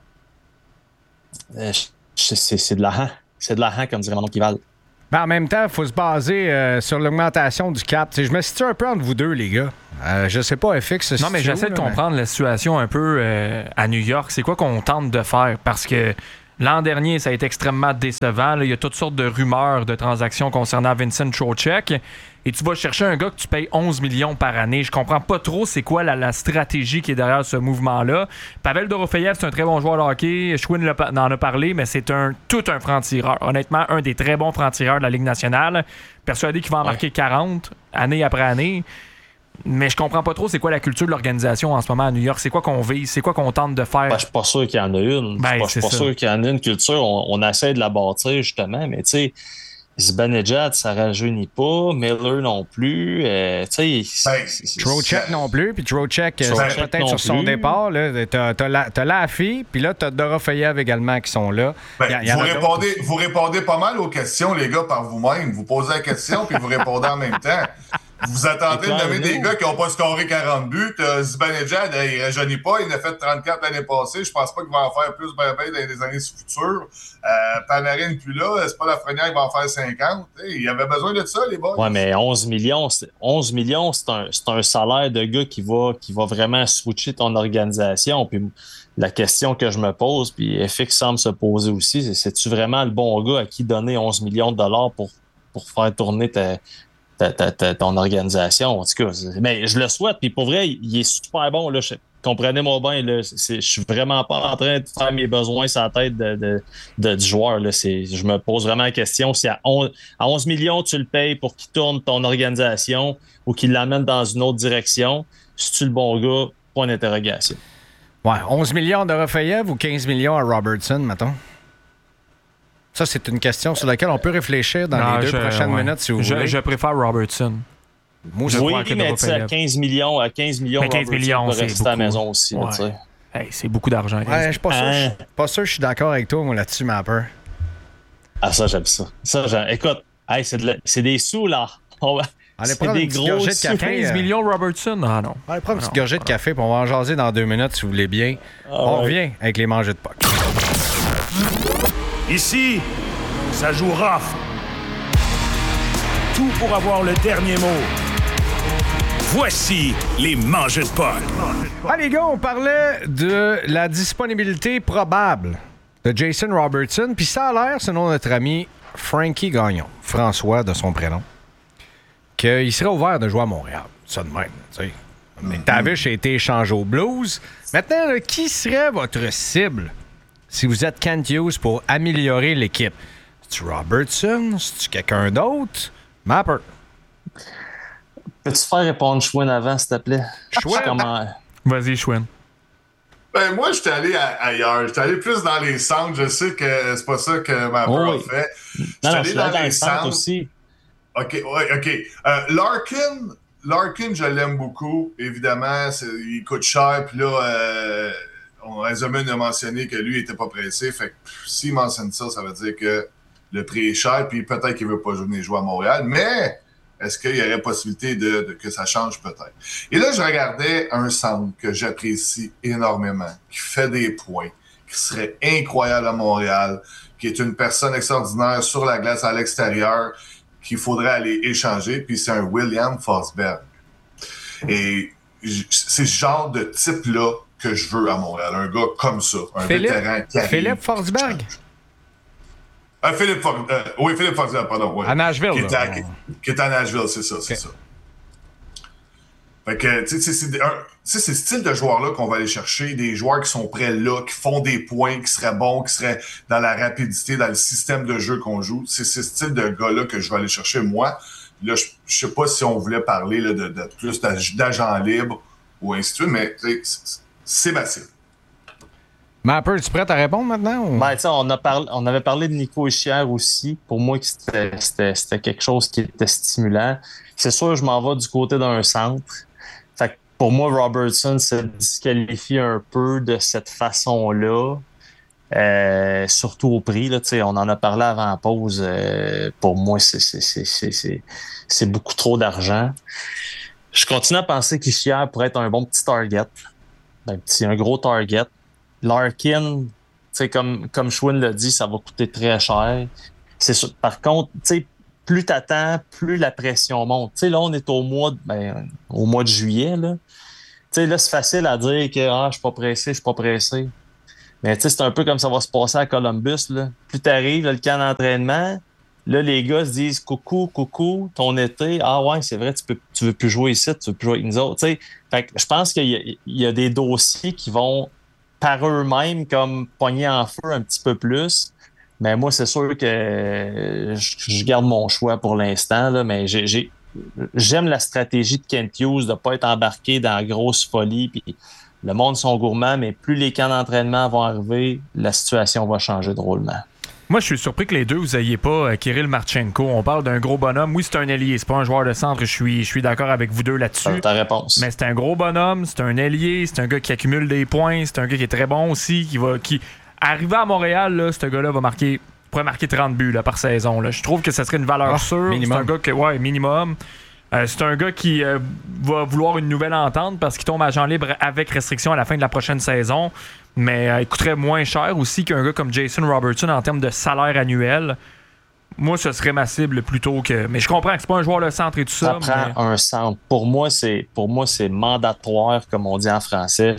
c'est de l'argent. C'est de l'argent, comme dirait mon oncle Kival. Ben, en même temps, il faut se baser sur l'augmentation du cap. T'sais, je me situe un peu entre vous deux, les gars. Je sais pas, FX. Non, mais j'essaie de comprendre la situation un peu à New York. C'est quoi qu'on tente de faire? Parce que l'an dernier, ça a été extrêmement décevant. Là, il y a toutes sortes de rumeurs de transactions concernant Vincent Trocheck. Et tu vas chercher un gars que tu payes 11 millions par année. Je comprends pas trop c'est quoi la stratégie qui est derrière ce mouvement-là. Pavel Dorofeyev, c'est un très bon joueur de hockey. Schwinn en a parlé, mais c'est tout un franc-tireur. Honnêtement, un des très bons francs-tireurs de la Ligue nationale. Persuadé qu'il va en marquer 40 année après année. Mais je comprends pas trop c'est quoi la culture de l'organisation en ce moment à New York. C'est quoi qu'on vise? C'est quoi qu'on tente de faire? Je suis pas sûr qu'il y en a une. Je suis pas sûr qu'il y en a une culture. On essaie de la bâtir, justement, mais tu sais, Zibanejad, ça rajeunit pas. Miller non plus. Trocheck non plus. Puis Trocheck, c'est peut-être sur son départ. T'as Laffy, puis là, t'as Dorofeyev également qui sont là. Vous répondez pas mal aux questions, les gars, par vous-même. Vous posez la question, puis vous répondez en même temps. Vous attendez de nommer des gars qui n'ont pas scoré 40 buts. Zibanejad, il ne rajeunit pas. Il en a fait 34 l'année passée. Je pense pas qu'il va en faire plus dans les années futures. Panarin plus là. C'est pas Lafrenière qui va en faire 50. Il avait besoin de ça, les boys. Ouais, mais 11 millions, c'est un salaire de gars qui va vraiment switcher ton organisation. Puis la question que je me pose, puis FX semble se poser aussi, c'est-tu vraiment le bon gars à qui donner 11 millions de dollars pour faire tourner ton organisation, en tout cas. Mais je le souhaite, puis pour vrai, il est super bon. Là, comprenez-moi bien, là, je suis vraiment pas en train de faire mes besoins sur la tête du joueur. Là. Je me pose vraiment la question si à 11 millions, tu le payes pour qu'il tourne ton organisation ou qu'il l'amène dans une autre direction. Si tu le bon gars, point d'interrogation. Ouais, 11 millions de Dorofeyev ou 15 millions à Robertson, mettons? Ça, c'est une question sur laquelle on peut réfléchir dans les deux prochaines minutes, si vous voulez. Je préfère Robertson. Moi, je crois que mais à 15 millions, Robertson peut rester à la maison aussi. Ouais. C'est beaucoup d'argent. Ouais, je suis pas sûr que je suis d'accord avec toi, moi, là-dessus, Mapper. Ah, ça, j'aime ça. Écoute, c'est des sous, là. Allez prendre des gros de café. 15 millions Robertson? Ah non. Allez prendre une petite gorgée de café, puis on va en jaser dans 2 minutes, si vous voulez bien. On revient avec les mangeux de puck. Ici, ça joue rough. Tout pour avoir le dernier mot. Voici les mangeux de puck. Ah, les gars, on parlait de la disponibilité probable de Jason Robertson, puis ça a l'air, selon notre ami Frankie Gagnon, François de son prénom, qu'il serait ouvert de jouer à Montréal. Ça de même, tu sais. McTavish a été échangé au Blues. Maintenant, là, qui serait votre cible si vous êtes Kent Hughes pour améliorer l'équipe? C'est-tu Robertson? C'est-tu quelqu'un d'autre? Mapper. Peux-tu faire répondre Schwinn avant, s'il te plaît? Schwinn? Vas-y, Schwinn. Ben, moi, j'étais allé ailleurs. J'étais allé plus dans les centres. Je sais que c'est pas ça que Mapper a fait. Non, je suis allé dans les centres aussi. OK. Larkin, je l'aime beaucoup. Évidemment, il coûte cher. Puis là, Eisenman a mentionné que lui, il n'était pas pressé. Fait que s'il mentionne ça, ça veut dire que le prix est cher. Puis peut-être qu'il ne veut pas venir jouer à Montréal. Mais est-ce qu'il y aurait possibilité que ça change? Peut-être. Et là, je regardais un centre que j'apprécie énormément, qui fait des points, qui serait incroyable à Montréal, qui est une personne extraordinaire sur la glace à l'extérieur, qu'il faudrait aller échanger, puis c'est un William Forsberg. Et c'est ce genre de type-là que je veux à Montréal. Un gars comme ça, un vétéran qui arrive. Philippe Forsberg? Philippe Forsberg, pardon. Ouais. À Nashville. Qui est à Nashville, c'est ça, c'est ça. Fait que, tu sais, c'est ce style de joueurs-là qu'on va aller chercher, des joueurs qui sont prêts là, qui font des points, qui seraient bons, qui seraient dans la rapidité, dans le système de jeu qu'on joue. C'est ce style de gars-là que je vais aller chercher, moi. Là, je sais pas si on voulait parler là, de plus d'agents libres ou ainsi de suite, mais c'est ma cible. Mapper, es-tu prêt à répondre maintenant? Ou? Ben, on avait parlé de Nico Hischier aussi. Pour moi, c'était quelque chose qui était stimulant. C'est sûr, je m'en vais du côté d'un centre. Fait que pour moi, Robertson se disqualifie un peu de cette façon-là. Surtout au prix, là, on en a parlé avant la pause. Pour moi, c'est beaucoup trop d'argent. Je continue à penser qu'Hischier pourrait être un bon petit target. Un gros target. Larkin, comme Schwinn l'a dit, ça va coûter très cher. C'est sûr. Par contre, plus t'attends, plus la pression monte. Là, on est au mois de juillet. Là, là c'est facile à dire que je suis pas pressé. Mais c'est un peu comme ça va se passer à Columbus. Là. Plus t'arrives, le camp d'entraînement, là, les gars se disent coucou, ton été. Ah ouais, c'est vrai, tu veux plus jouer ici, tu veux plus jouer avec nous autres. Fait que je pense qu'il y a des dossiers qui vont par eux-mêmes comme pogner en feu un petit peu plus. Mais moi, c'est sûr que je garde mon choix pour l'instant. Là, mais j'aime la stratégie de Kent Hughes de ne pas être embarqué dans la grosse folie. Puis le monde sont gourmands, mais plus les camps d'entraînement vont arriver, la situation va changer drôlement. Moi, je suis surpris que les deux, vous n'ayez pas Kirill Marchenko. On parle d'un gros bonhomme. Oui, c'est un ailier, c'est pas un joueur de centre. Je suis d'accord avec vous deux là-dessus. Ta réponse. Mais c'est un gros bonhomme, c'est un ailier, c'est un gars qui accumule des points, c'est un gars qui est très bon aussi, qui arrivé à Montréal, là, ce gars-là pourrait marquer 30 buts là, par saison. Là. Je trouve que ça serait une valeur sûre. Minimum. C'est un gars minimum. C'est un gars qui va vouloir une nouvelle entente parce qu'il tombe agent libre avec restriction à la fin de la prochaine saison. Mais il coûterait moins cher aussi qu'un gars comme Jason Robertson en termes de salaire annuel. Moi, ce serait ma cible plutôt que... Mais je comprends que c'est pas un joueur de centre et tout ça. Ça prend un centre. Pour moi, c'est mandatoire, comme on dit en français.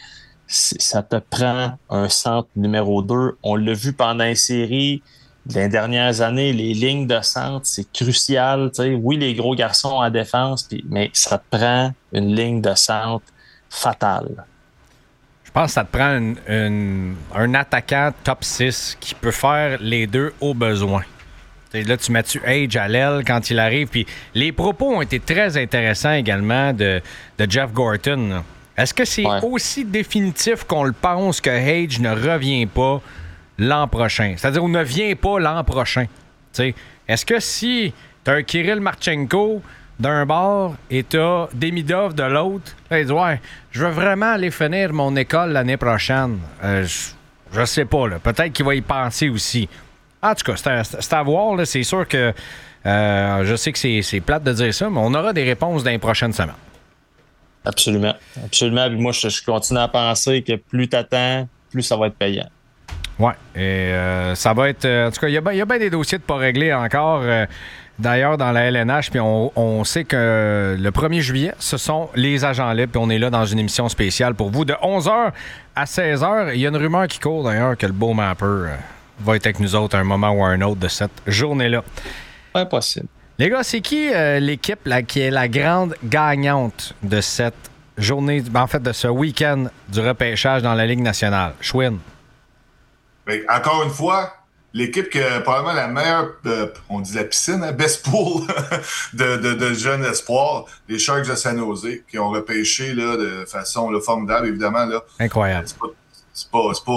Ça te prend un centre numéro 2. On l'a vu pendant les séries. Les dernières années, les lignes de centre, c'est crucial. T'sais. Oui, les gros garçons en défense, mais ça te prend une ligne de centre fatale. Je pense que ça te prend un attaquant top 6 qui peut faire les deux au besoin. T'sais, là, tu mets-tu Age à l'aile quand il arrive. Puis les propos ont été très intéressants également de Jeff Gorton. Là. Est-ce que c'est aussi définitif qu'on le pense que Age ne revient pas l'an prochain? C'est-à-dire, on ne vient pas l'an prochain. T'sais, est-ce que si tu as un Kirill Marchenko d'un bord et tu as Demidov de l'autre, là, il dit, je veux vraiment aller finir mon école l'année prochaine. Je sais pas, là. Peut-être qu'il va y penser aussi. En tout cas, c'est à voir. Là. C'est sûr que je sais que c'est plate de dire ça, mais on aura des réponses dans les prochaines semaines. Absolument. Absolument. Moi, je continue à penser que plus tu attends, plus ça va être payant. Oui, et ça va être... en tout cas, il y a bien des dossiers de pas réglés encore. D'ailleurs, dans la LNH, puis on sait que le 1er juillet, ce sont les agents libres, puis on est là dans une émission spéciale pour vous de 11h à 16h. Il y a une rumeur qui court, d'ailleurs, que le beau Mapper va être avec nous autres à un moment ou à un autre de cette journée-là. Impossible. Les gars, c'est qui l'équipe là, qui est la grande gagnante de cette journée, en fait, de ce week-end du repêchage dans la Ligue nationale? Schwinn. Encore une fois, l'équipe qui a probablement la meilleure, on dit la piscine, best pool de jeunes espoirs, les Sharks de San Jose, qui ont repêché là, de façon là, formidable, évidemment. Là. Incroyable. C'est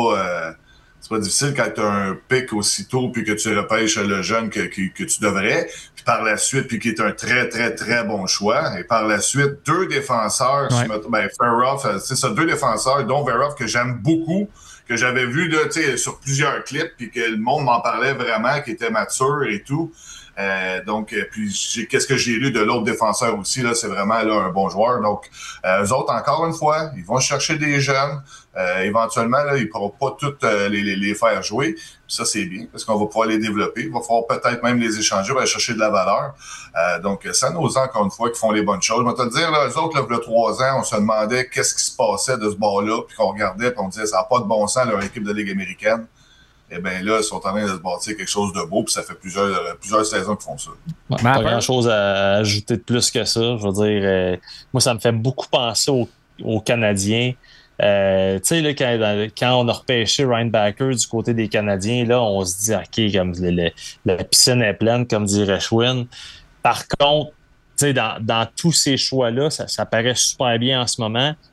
pas difficile quand tu as un pic aussitôt puis que tu repêches le jeune que tu devrais. Puis par la suite, puis qui est un très, très, très bon choix. Et par la suite, deux défenseurs, Verhoff, c'est ça, deux défenseurs, dont Verhoff, que j'aime beaucoup, que j'avais vu là, sur plusieurs clips, puis que le monde m'en parlait vraiment, qui était mature et tout. Puis qu'est-ce que j'ai lu de l'autre défenseur aussi, là, c'est vraiment là, un bon joueur. Donc, eux autres, encore une fois, ils vont chercher des jeunes. Éventuellement, là, ils ne pourront pas toutes les faire jouer. Puis ça, c'est bien, parce qu'on va pouvoir les développer. Il va falloir peut-être même les échanger, on va aller chercher de la valeur. Donc, ça nous encore une fois qui font les bonnes choses. Je vais te le dire, là, eux autres, là, il y a 3 ans, on se demandait qu'est-ce qui se passait de ce bord-là, puis qu'on regardait, puis on disait, ça n'a pas de bon sens, leur équipe de Ligue américaine. Eh bien là, ils sont en train de se bâtir quelque chose de beau, puis ça fait plusieurs saisons qu'ils font ça. Ouais, pas grand-chose à ajouter de plus que ça. Je veux dire, moi, ça me fait beaucoup penser aux Canadiens. Tu sais, là, quand on a repêché Ryan Backer du côté des Canadiens, là, on se dit, OK, comme la piscine est pleine, comme dirait Schwinn. Par contre, tu sais, dans tous ces choix-là, ça paraît super bien en ce moment.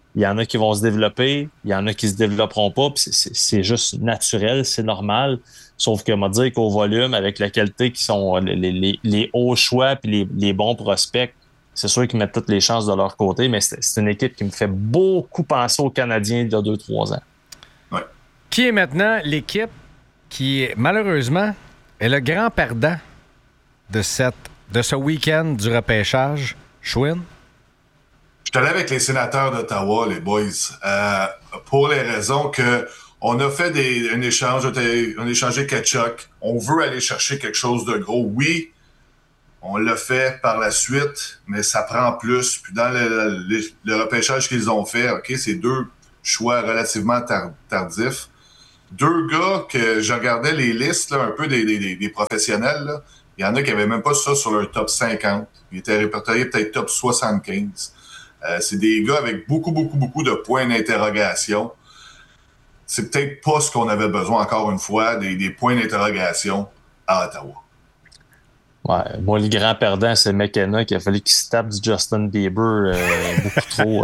Il y en a qui vont se développer, il y en a qui se développeront pas, puis c'est juste naturel, c'est normal. Sauf que, m'a dire qu'au volume, avec la qualité qui sont les hauts choix puis les bons prospects, c'est sûr qu'ils mettent toutes les chances de leur côté, mais c'est une équipe qui me fait beaucoup penser aux Canadiens il y a 2-3 ans. Ouais. Qui est maintenant l'équipe qui, malheureusement, est le grand perdant de ce week-end du repêchage? Chouin? Je suis allé avec les Sénateurs d'Ottawa, les boys, pour les raisons que on a fait un échange, on a échangé Tkachuk. On veut aller chercher quelque chose de gros. Oui, on l'a fait par la suite, mais ça prend plus. Puis dans le repêchage qu'ils ont fait, OK, c'est 2 choix relativement tardifs. 2 gars que je regardais les listes, là, un peu des professionnels, là. Il y en a qui n'avaient même pas ça sur leur top 50. Ils étaient répertoriés peut-être top 75. C'est des gars avec beaucoup de points d'interrogation. C'est peut-être pas ce qu'on avait besoin, encore une fois, des points d'interrogation à Ottawa. Ouais, moi, le grand perdant, c'est McKenna qui a fallu qu'il se tape du Justin Bieber beaucoup trop.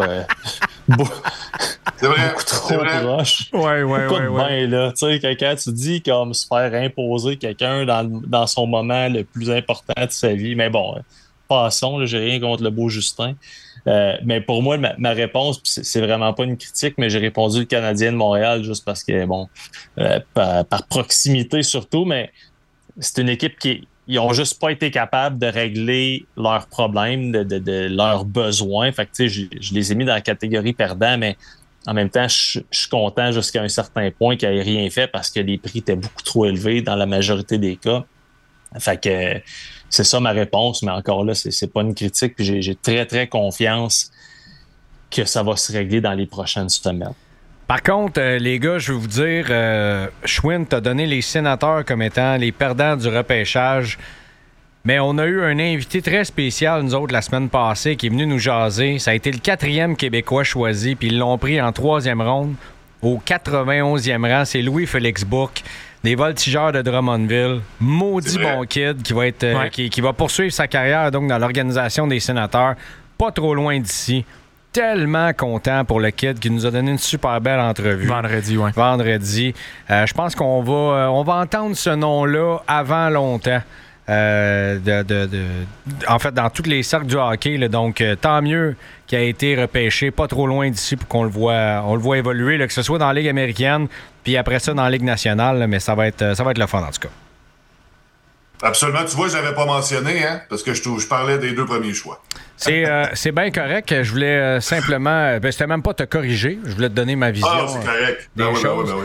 C'est vrai. Beaucoup trop proche. Ouais. Ben, là, tu sais, quand tu dis comme se faire imposer quelqu'un dans son moment le plus important de sa vie, mais bon, passons, là, j'ai rien contre le beau Justin. Mais pour moi, ma réponse, c'est vraiment pas une critique, mais j'ai répondu le Canadien de Montréal juste parce que, bon, par proximité surtout, mais c'est une équipe qui ils ont juste pas été capables de régler leurs problèmes, de leurs besoins. Fait que, tu sais, je les ai mis dans la catégorie perdant, mais en même temps, je suis content jusqu'à un certain point qu'ils n'aient rien fait parce que les prix étaient beaucoup trop élevés dans la majorité des cas. Fait que c'est ça ma réponse, mais encore là, c'est pas une critique. Puis j'ai très, très confiance que ça va se régler dans les prochaines semaines. Par contre, les gars, je vais vous dire, Chouin t'a donné les Sénateurs comme étant les perdants du repêchage. Mais on a eu un invité très spécial, nous autres, la semaine passée, qui est venu nous jaser. Ça a été le 4e Québécois choisi, puis ils l'ont pris en 3e ronde. Au 91e rang, c'est Louis-Félix Bourque, des Voltigeurs de Drummondville. Maudit bon kid qui va être qui va poursuivre sa carrière donc dans l'organisation des Sénateurs. Pas trop loin d'ici. Tellement content pour le kid qui nous a donné une super belle entrevue. Vendredi. Je pense qu'on va entendre ce nom-là avant longtemps. En fait, dans tous les cercles du hockey. Là, donc, tant mieux qu'il a été repêché pas trop loin d'ici pour qu'on le voit évoluer, là, que ce soit dans la Ligue américaine, puis après ça dans la Ligue nationale. Là, mais ça va être le fun en tout cas. Absolument. Tu vois, je l'avais pas mentionné, hein, parce que je parlais des 2 premiers choix. C'est bien correct. Je voulais simplement... c'était même pas te corriger. Je voulais te donner ma vision. Ah, c'est correct. Des choses.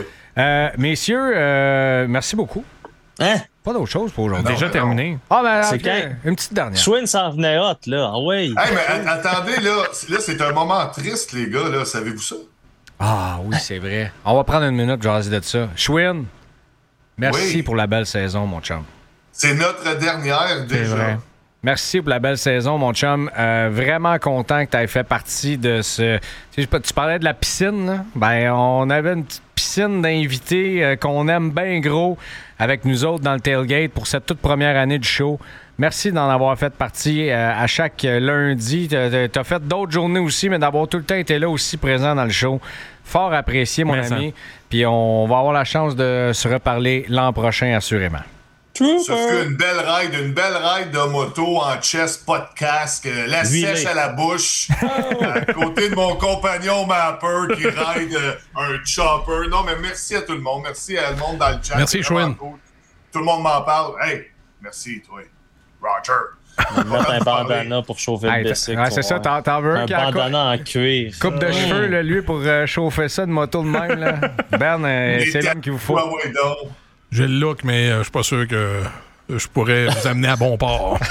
Messieurs, merci beaucoup. Hein? Pas d'autre chose pour aujourd'hui. Déjà terminé. Ah, ben, c'est okay. Une petite dernière. Schwinn s'en venait hot, là. Ah ouais. Hey, mais attendez, là, c'est un moment triste, les gars, là. Savez-vous ça? Ah oui, c'est vrai. On va prendre une minute, jaser de ça. Schwinn, merci pour la belle saison, mon chum. C'est notre dernière, déjà. C'est vrai. Merci pour la belle saison, mon chum. Vraiment content que tu aies fait partie de ce... Tu parlais de la piscine, là? Ben, on avait une petite piscine d'invités qu'on aime bien gros avec nous autres dans le tailgate pour cette toute première année du show. Merci d'en avoir fait partie à chaque lundi. T'as fait d'autres journées aussi, mais d'avoir tout le temps été là aussi présent dans le show. Fort apprécié, mon ami. Puis on va avoir la chance de se reparler l'an prochain, assurément. Ça fut une belle ride de moto en chest, pas de casque, la sèche à la bouche, à côté de mon compagnon Mapper qui ride un chopper. Non, mais merci à tout le monde. Merci à le monde dans le chat. Merci, Chouin. Cool. Tout le monde m'en parle. Hey, merci, toi. Roger. Mettre un bandana pour chauffer le bicycle. Ouais, c'est ça, t'en veux un bandana en cuir. Coupe de cheveux, là, lui, pour chauffer ça de moto de même. Là. Ben, c'est l'homme qu'il vous faut. J'ai le look, mais je suis pas sûr que je pourrais vous amener à bon port.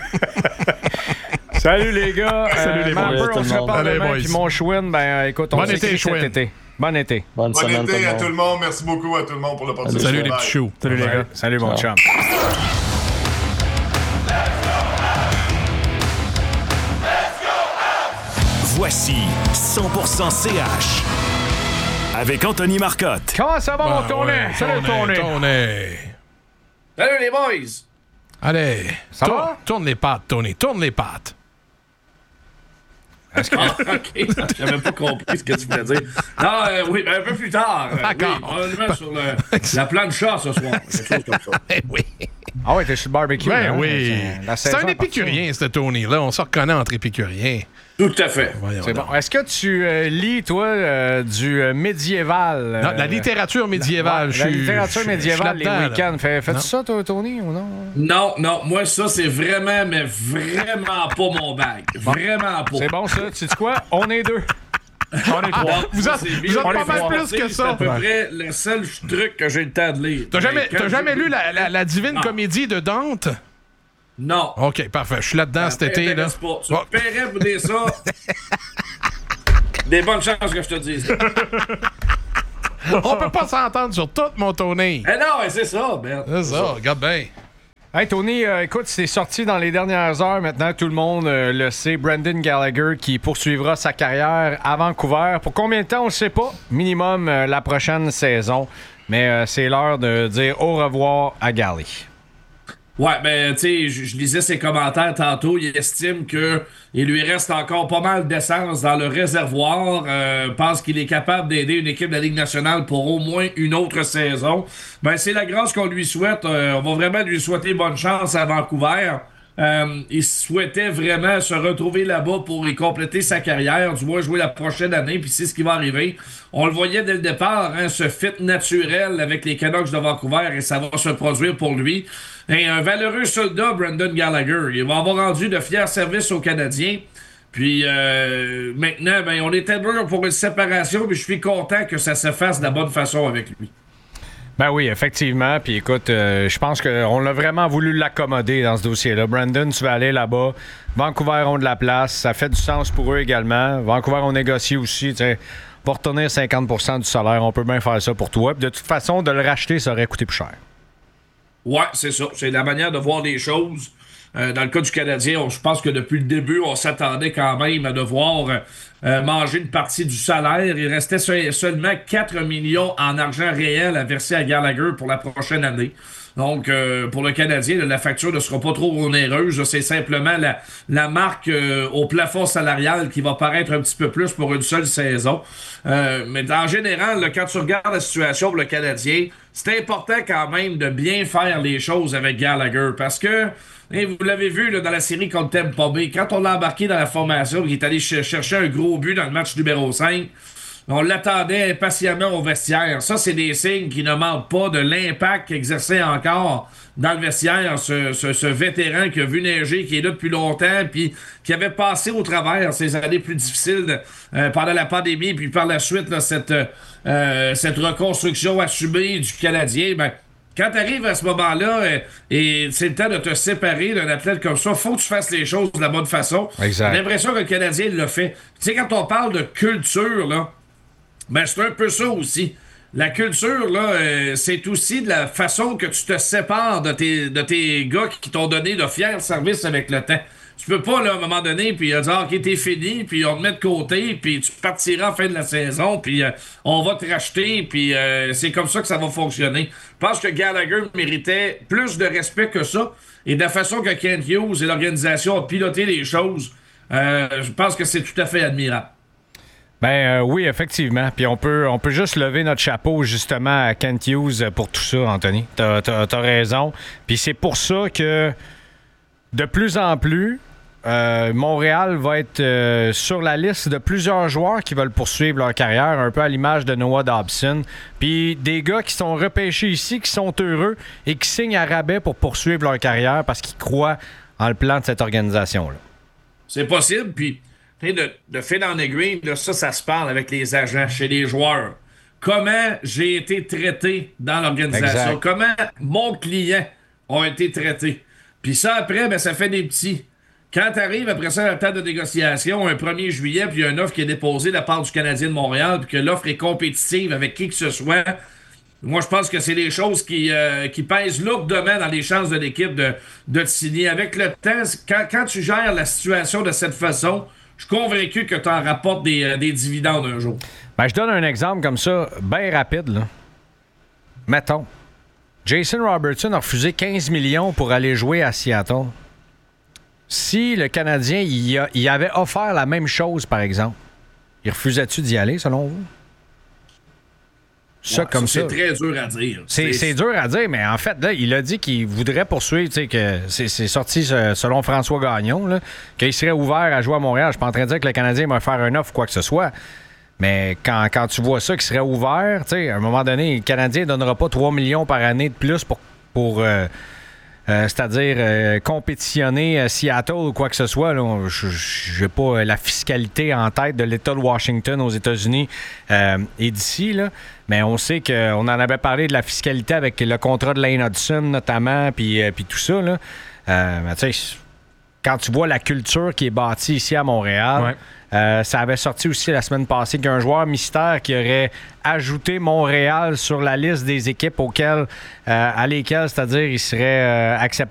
Salut les gars. Salut les boys. On se reparle demain. Puis mon Chouin, ben écoute, on été, cet été. Bon été. Bon été à tout le monde. Merci beaucoup à tout le monde pour l'opportunité. Salut les petits choux. Salut les gars. Salut mon chum. Voici 100% CH avec Anthony Marcotte. Comment ça va, mon Tony? Salut, Tony. Salut, les boys. Allez, ça va? Tourne les pattes, Tony. Tourne les pattes. OK. J'avais pas compris ce que tu voulais dire. Non, oui, ben un peu plus tard. D'accord. Oui, on le met sur la plancha ce soir. Quelque chose comme ça. Oui. Ah ouais, t'es sur le barbecue. Ben hein? oui. C'est un épicurien, ce Tony-là. On se reconnaît entre épicuriens. Tout à fait. C'est bon. Est-ce que tu lis, toi, du médiéval? Non, la littérature médiévale. La littérature médiévale, les week-ends. Fais-tu ça, toi, Tony, ou non? Non. Moi, ça, c'est vraiment, mais vraiment pas mon bag. Vraiment pas. C'est bon, ça. Tu sais quoi? On est deux. On est trois. Vous êtes pas mal plus que ça. C'est à peu près le seul truc que j'ai le temps de lire. T'as jamais lu la Divine Comédie de Dante? Non. OK, parfait. Je suis là-dedans cet été. Là. Pas. Tu me paierais pour dire ça. Des bonnes chances que je te dise. On peut pas s'entendre sur tout, mon Tony. Non, c'est ça, Ben. C'est ça, regarde bien. Hey Tony, écoute, c'est sorti dans les dernières heures. Maintenant, tout le monde le sait. Brendan Gallagher qui poursuivra sa carrière à Vancouver. Pour combien de temps, on ne sait pas. Minimum la prochaine saison. Mais c'est l'heure de dire au revoir à Gally. Ouais, ben, tu sais, je lisais ses commentaires tantôt. Il estime que il lui reste encore pas mal d'essence dans le réservoir. Pense qu'il est capable d'aider une équipe de la Ligue nationale pour au moins une autre saison. Ben, c'est la grâce qu'on lui souhaite. On va vraiment lui souhaiter bonne chance à Vancouver. Il souhaitait vraiment se retrouver là-bas pour y compléter sa carrière, du moins jouer la prochaine année, puis c'est ce qui va arriver. On le voyait dès le départ, hein, ce fit naturel avec les Canucks de Vancouver, et ça va se produire pour lui. Et un valeureux soldat, Brendan Gallagher. Il va avoir rendu de fiers services aux Canadiens. Puis maintenant, ben, on était dur pour une séparation, mais je suis content que ça se fasse de la bonne façon avec lui. Ben oui, effectivement. Puis écoute, je pense qu'on a vraiment voulu l'accommoder dans ce dossier-là. Brandon, tu vas aller là-bas. Vancouver ont de la place. Ça fait du sens pour eux également. Vancouver ont négocié aussi. T'sais, va retenir 50% du salaire. On peut bien faire ça pour toi. Puis de toute façon, de le racheter, ça aurait coûté plus cher. Ouais, c'est ça. C'est la manière de voir les choses. Dans le cas du Canadien, je pense que depuis le début, on s'attendait quand même à devoir manger une partie du salaire. Il restait seulement 4 millions en argent réel à verser à Gallagher pour la prochaine année. Donc, pour le Canadien, la facture ne sera pas trop onéreuse. C'est simplement la marque au plafond salarial qui va paraître un petit peu plus pour une seule saison. Mais en général, quand tu regardes la situation pour le Canadien, c'est important quand même de bien faire les choses avec Gallagher parce que vous l'avez vu là, dans la série contre Tampa Bay, quand on l'a embarqué dans la formation, il est allé chercher un gros but dans le match numéro 5, on l'attendait impatiemment au vestiaire. Ça, c'est des signes qui ne mentent pas de l'impact qu'exerçait encore dans le vestiaire ce vétéran qui a vu neiger, qui est là depuis longtemps, puis qui avait passé au travers ces années plus difficiles pendant la pandémie, puis par la suite, là, cette reconstruction assumée du Canadien. Ben, quand tu arrives à ce moment-là et c'est le temps de te séparer d'un athlète comme ça, faut que tu fasses les choses de la bonne façon. Exact. J'ai l'impression que le Canadien l'a fait. Tu sais, quand on parle de culture, là, ben c'est un peu ça aussi. La culture, là, c'est aussi de la façon que tu te sépares de tes gars qui t'ont donné de fiers services avec le temps. Tu peux pas, là, à un moment donné, puis dire « OK, t'es fini, puis on te met de côté, puis tu partiras en fin de la saison, puis on va te racheter, puis c'est comme ça que ça va fonctionner. » Je pense que Gallagher méritait plus de respect que ça, et de la façon que Kent Hughes et l'organisation ont piloté les choses, je pense que c'est tout à fait admirable. Ben oui, effectivement. Puis on peut juste lever notre chapeau justement à Kent Hughes pour tout ça, Anthony. T'as raison. Puis c'est pour ça que de plus en plus, Montréal va être sur la liste de plusieurs joueurs qui veulent poursuivre leur carrière, un peu à l'image de Noah Dobson. Puis des gars qui sont repêchés ici, qui sont heureux et qui signent à rabais pour poursuivre leur carrière parce qu'ils croient en le plan de cette organisation-là. C'est possible, puis de fil en aiguille, là, ça se parle avec les agents, chez les joueurs. Comment j'ai été traité dans l'organisation? Exact. Comment mon client a été traité? Puis ça, après, ben, ça fait des petits. Quand t'arrives après ça à la table de négociation, un 1er juillet, puis il y a une offre qui est déposée de la part du Canadien de Montréal, puis que l'offre est compétitive avec qui que ce soit, moi, je pense que c'est des choses qui pèsent lourdement dans les chances de l'équipe de te signer. Avec le temps, quand tu gères la situation de cette façon, je suis convaincu que tu en rapportes des dividendes un jour. Ben, je donne un exemple comme ça, bien rapide, là. Mettons, Jason Robertson a refusé 15 millions pour aller jouer à Seattle. Si le Canadien il avait offert la même chose, par exemple, il refusait-tu d'y aller, selon vous? C'est très dur à dire. C'est dur à dire, mais en fait, là, il a dit qu'il voudrait poursuivre, tu sais, que c'est sorti selon François Gagnon, là, qu'il serait ouvert à jouer à Montréal. Je suis pas en train de dire que le Canadien va faire un offre ou quoi que ce soit. Mais quand tu vois ça, qu'il serait ouvert, tu sais, à un moment donné, le Canadien ne donnera pas 3 millions par année de plus pour c'est-à-dire compétitionner Seattle ou quoi que ce soit. Je n'ai pas la fiscalité en tête de l'État de Washington aux États-Unis et d'ici, là. Mais on sait qu'on en avait parlé de la fiscalité avec le contrat de Lane Hudson notamment, puis tout ça. Là. Mais tu sais, quand tu vois la culture qui est bâtie ici à Montréal, ça avait sorti aussi la semaine passée qu'un joueur mystère qui aurait ajouté Montréal sur la liste des équipes à lesquelles, c'est-à-dire, il serait accepté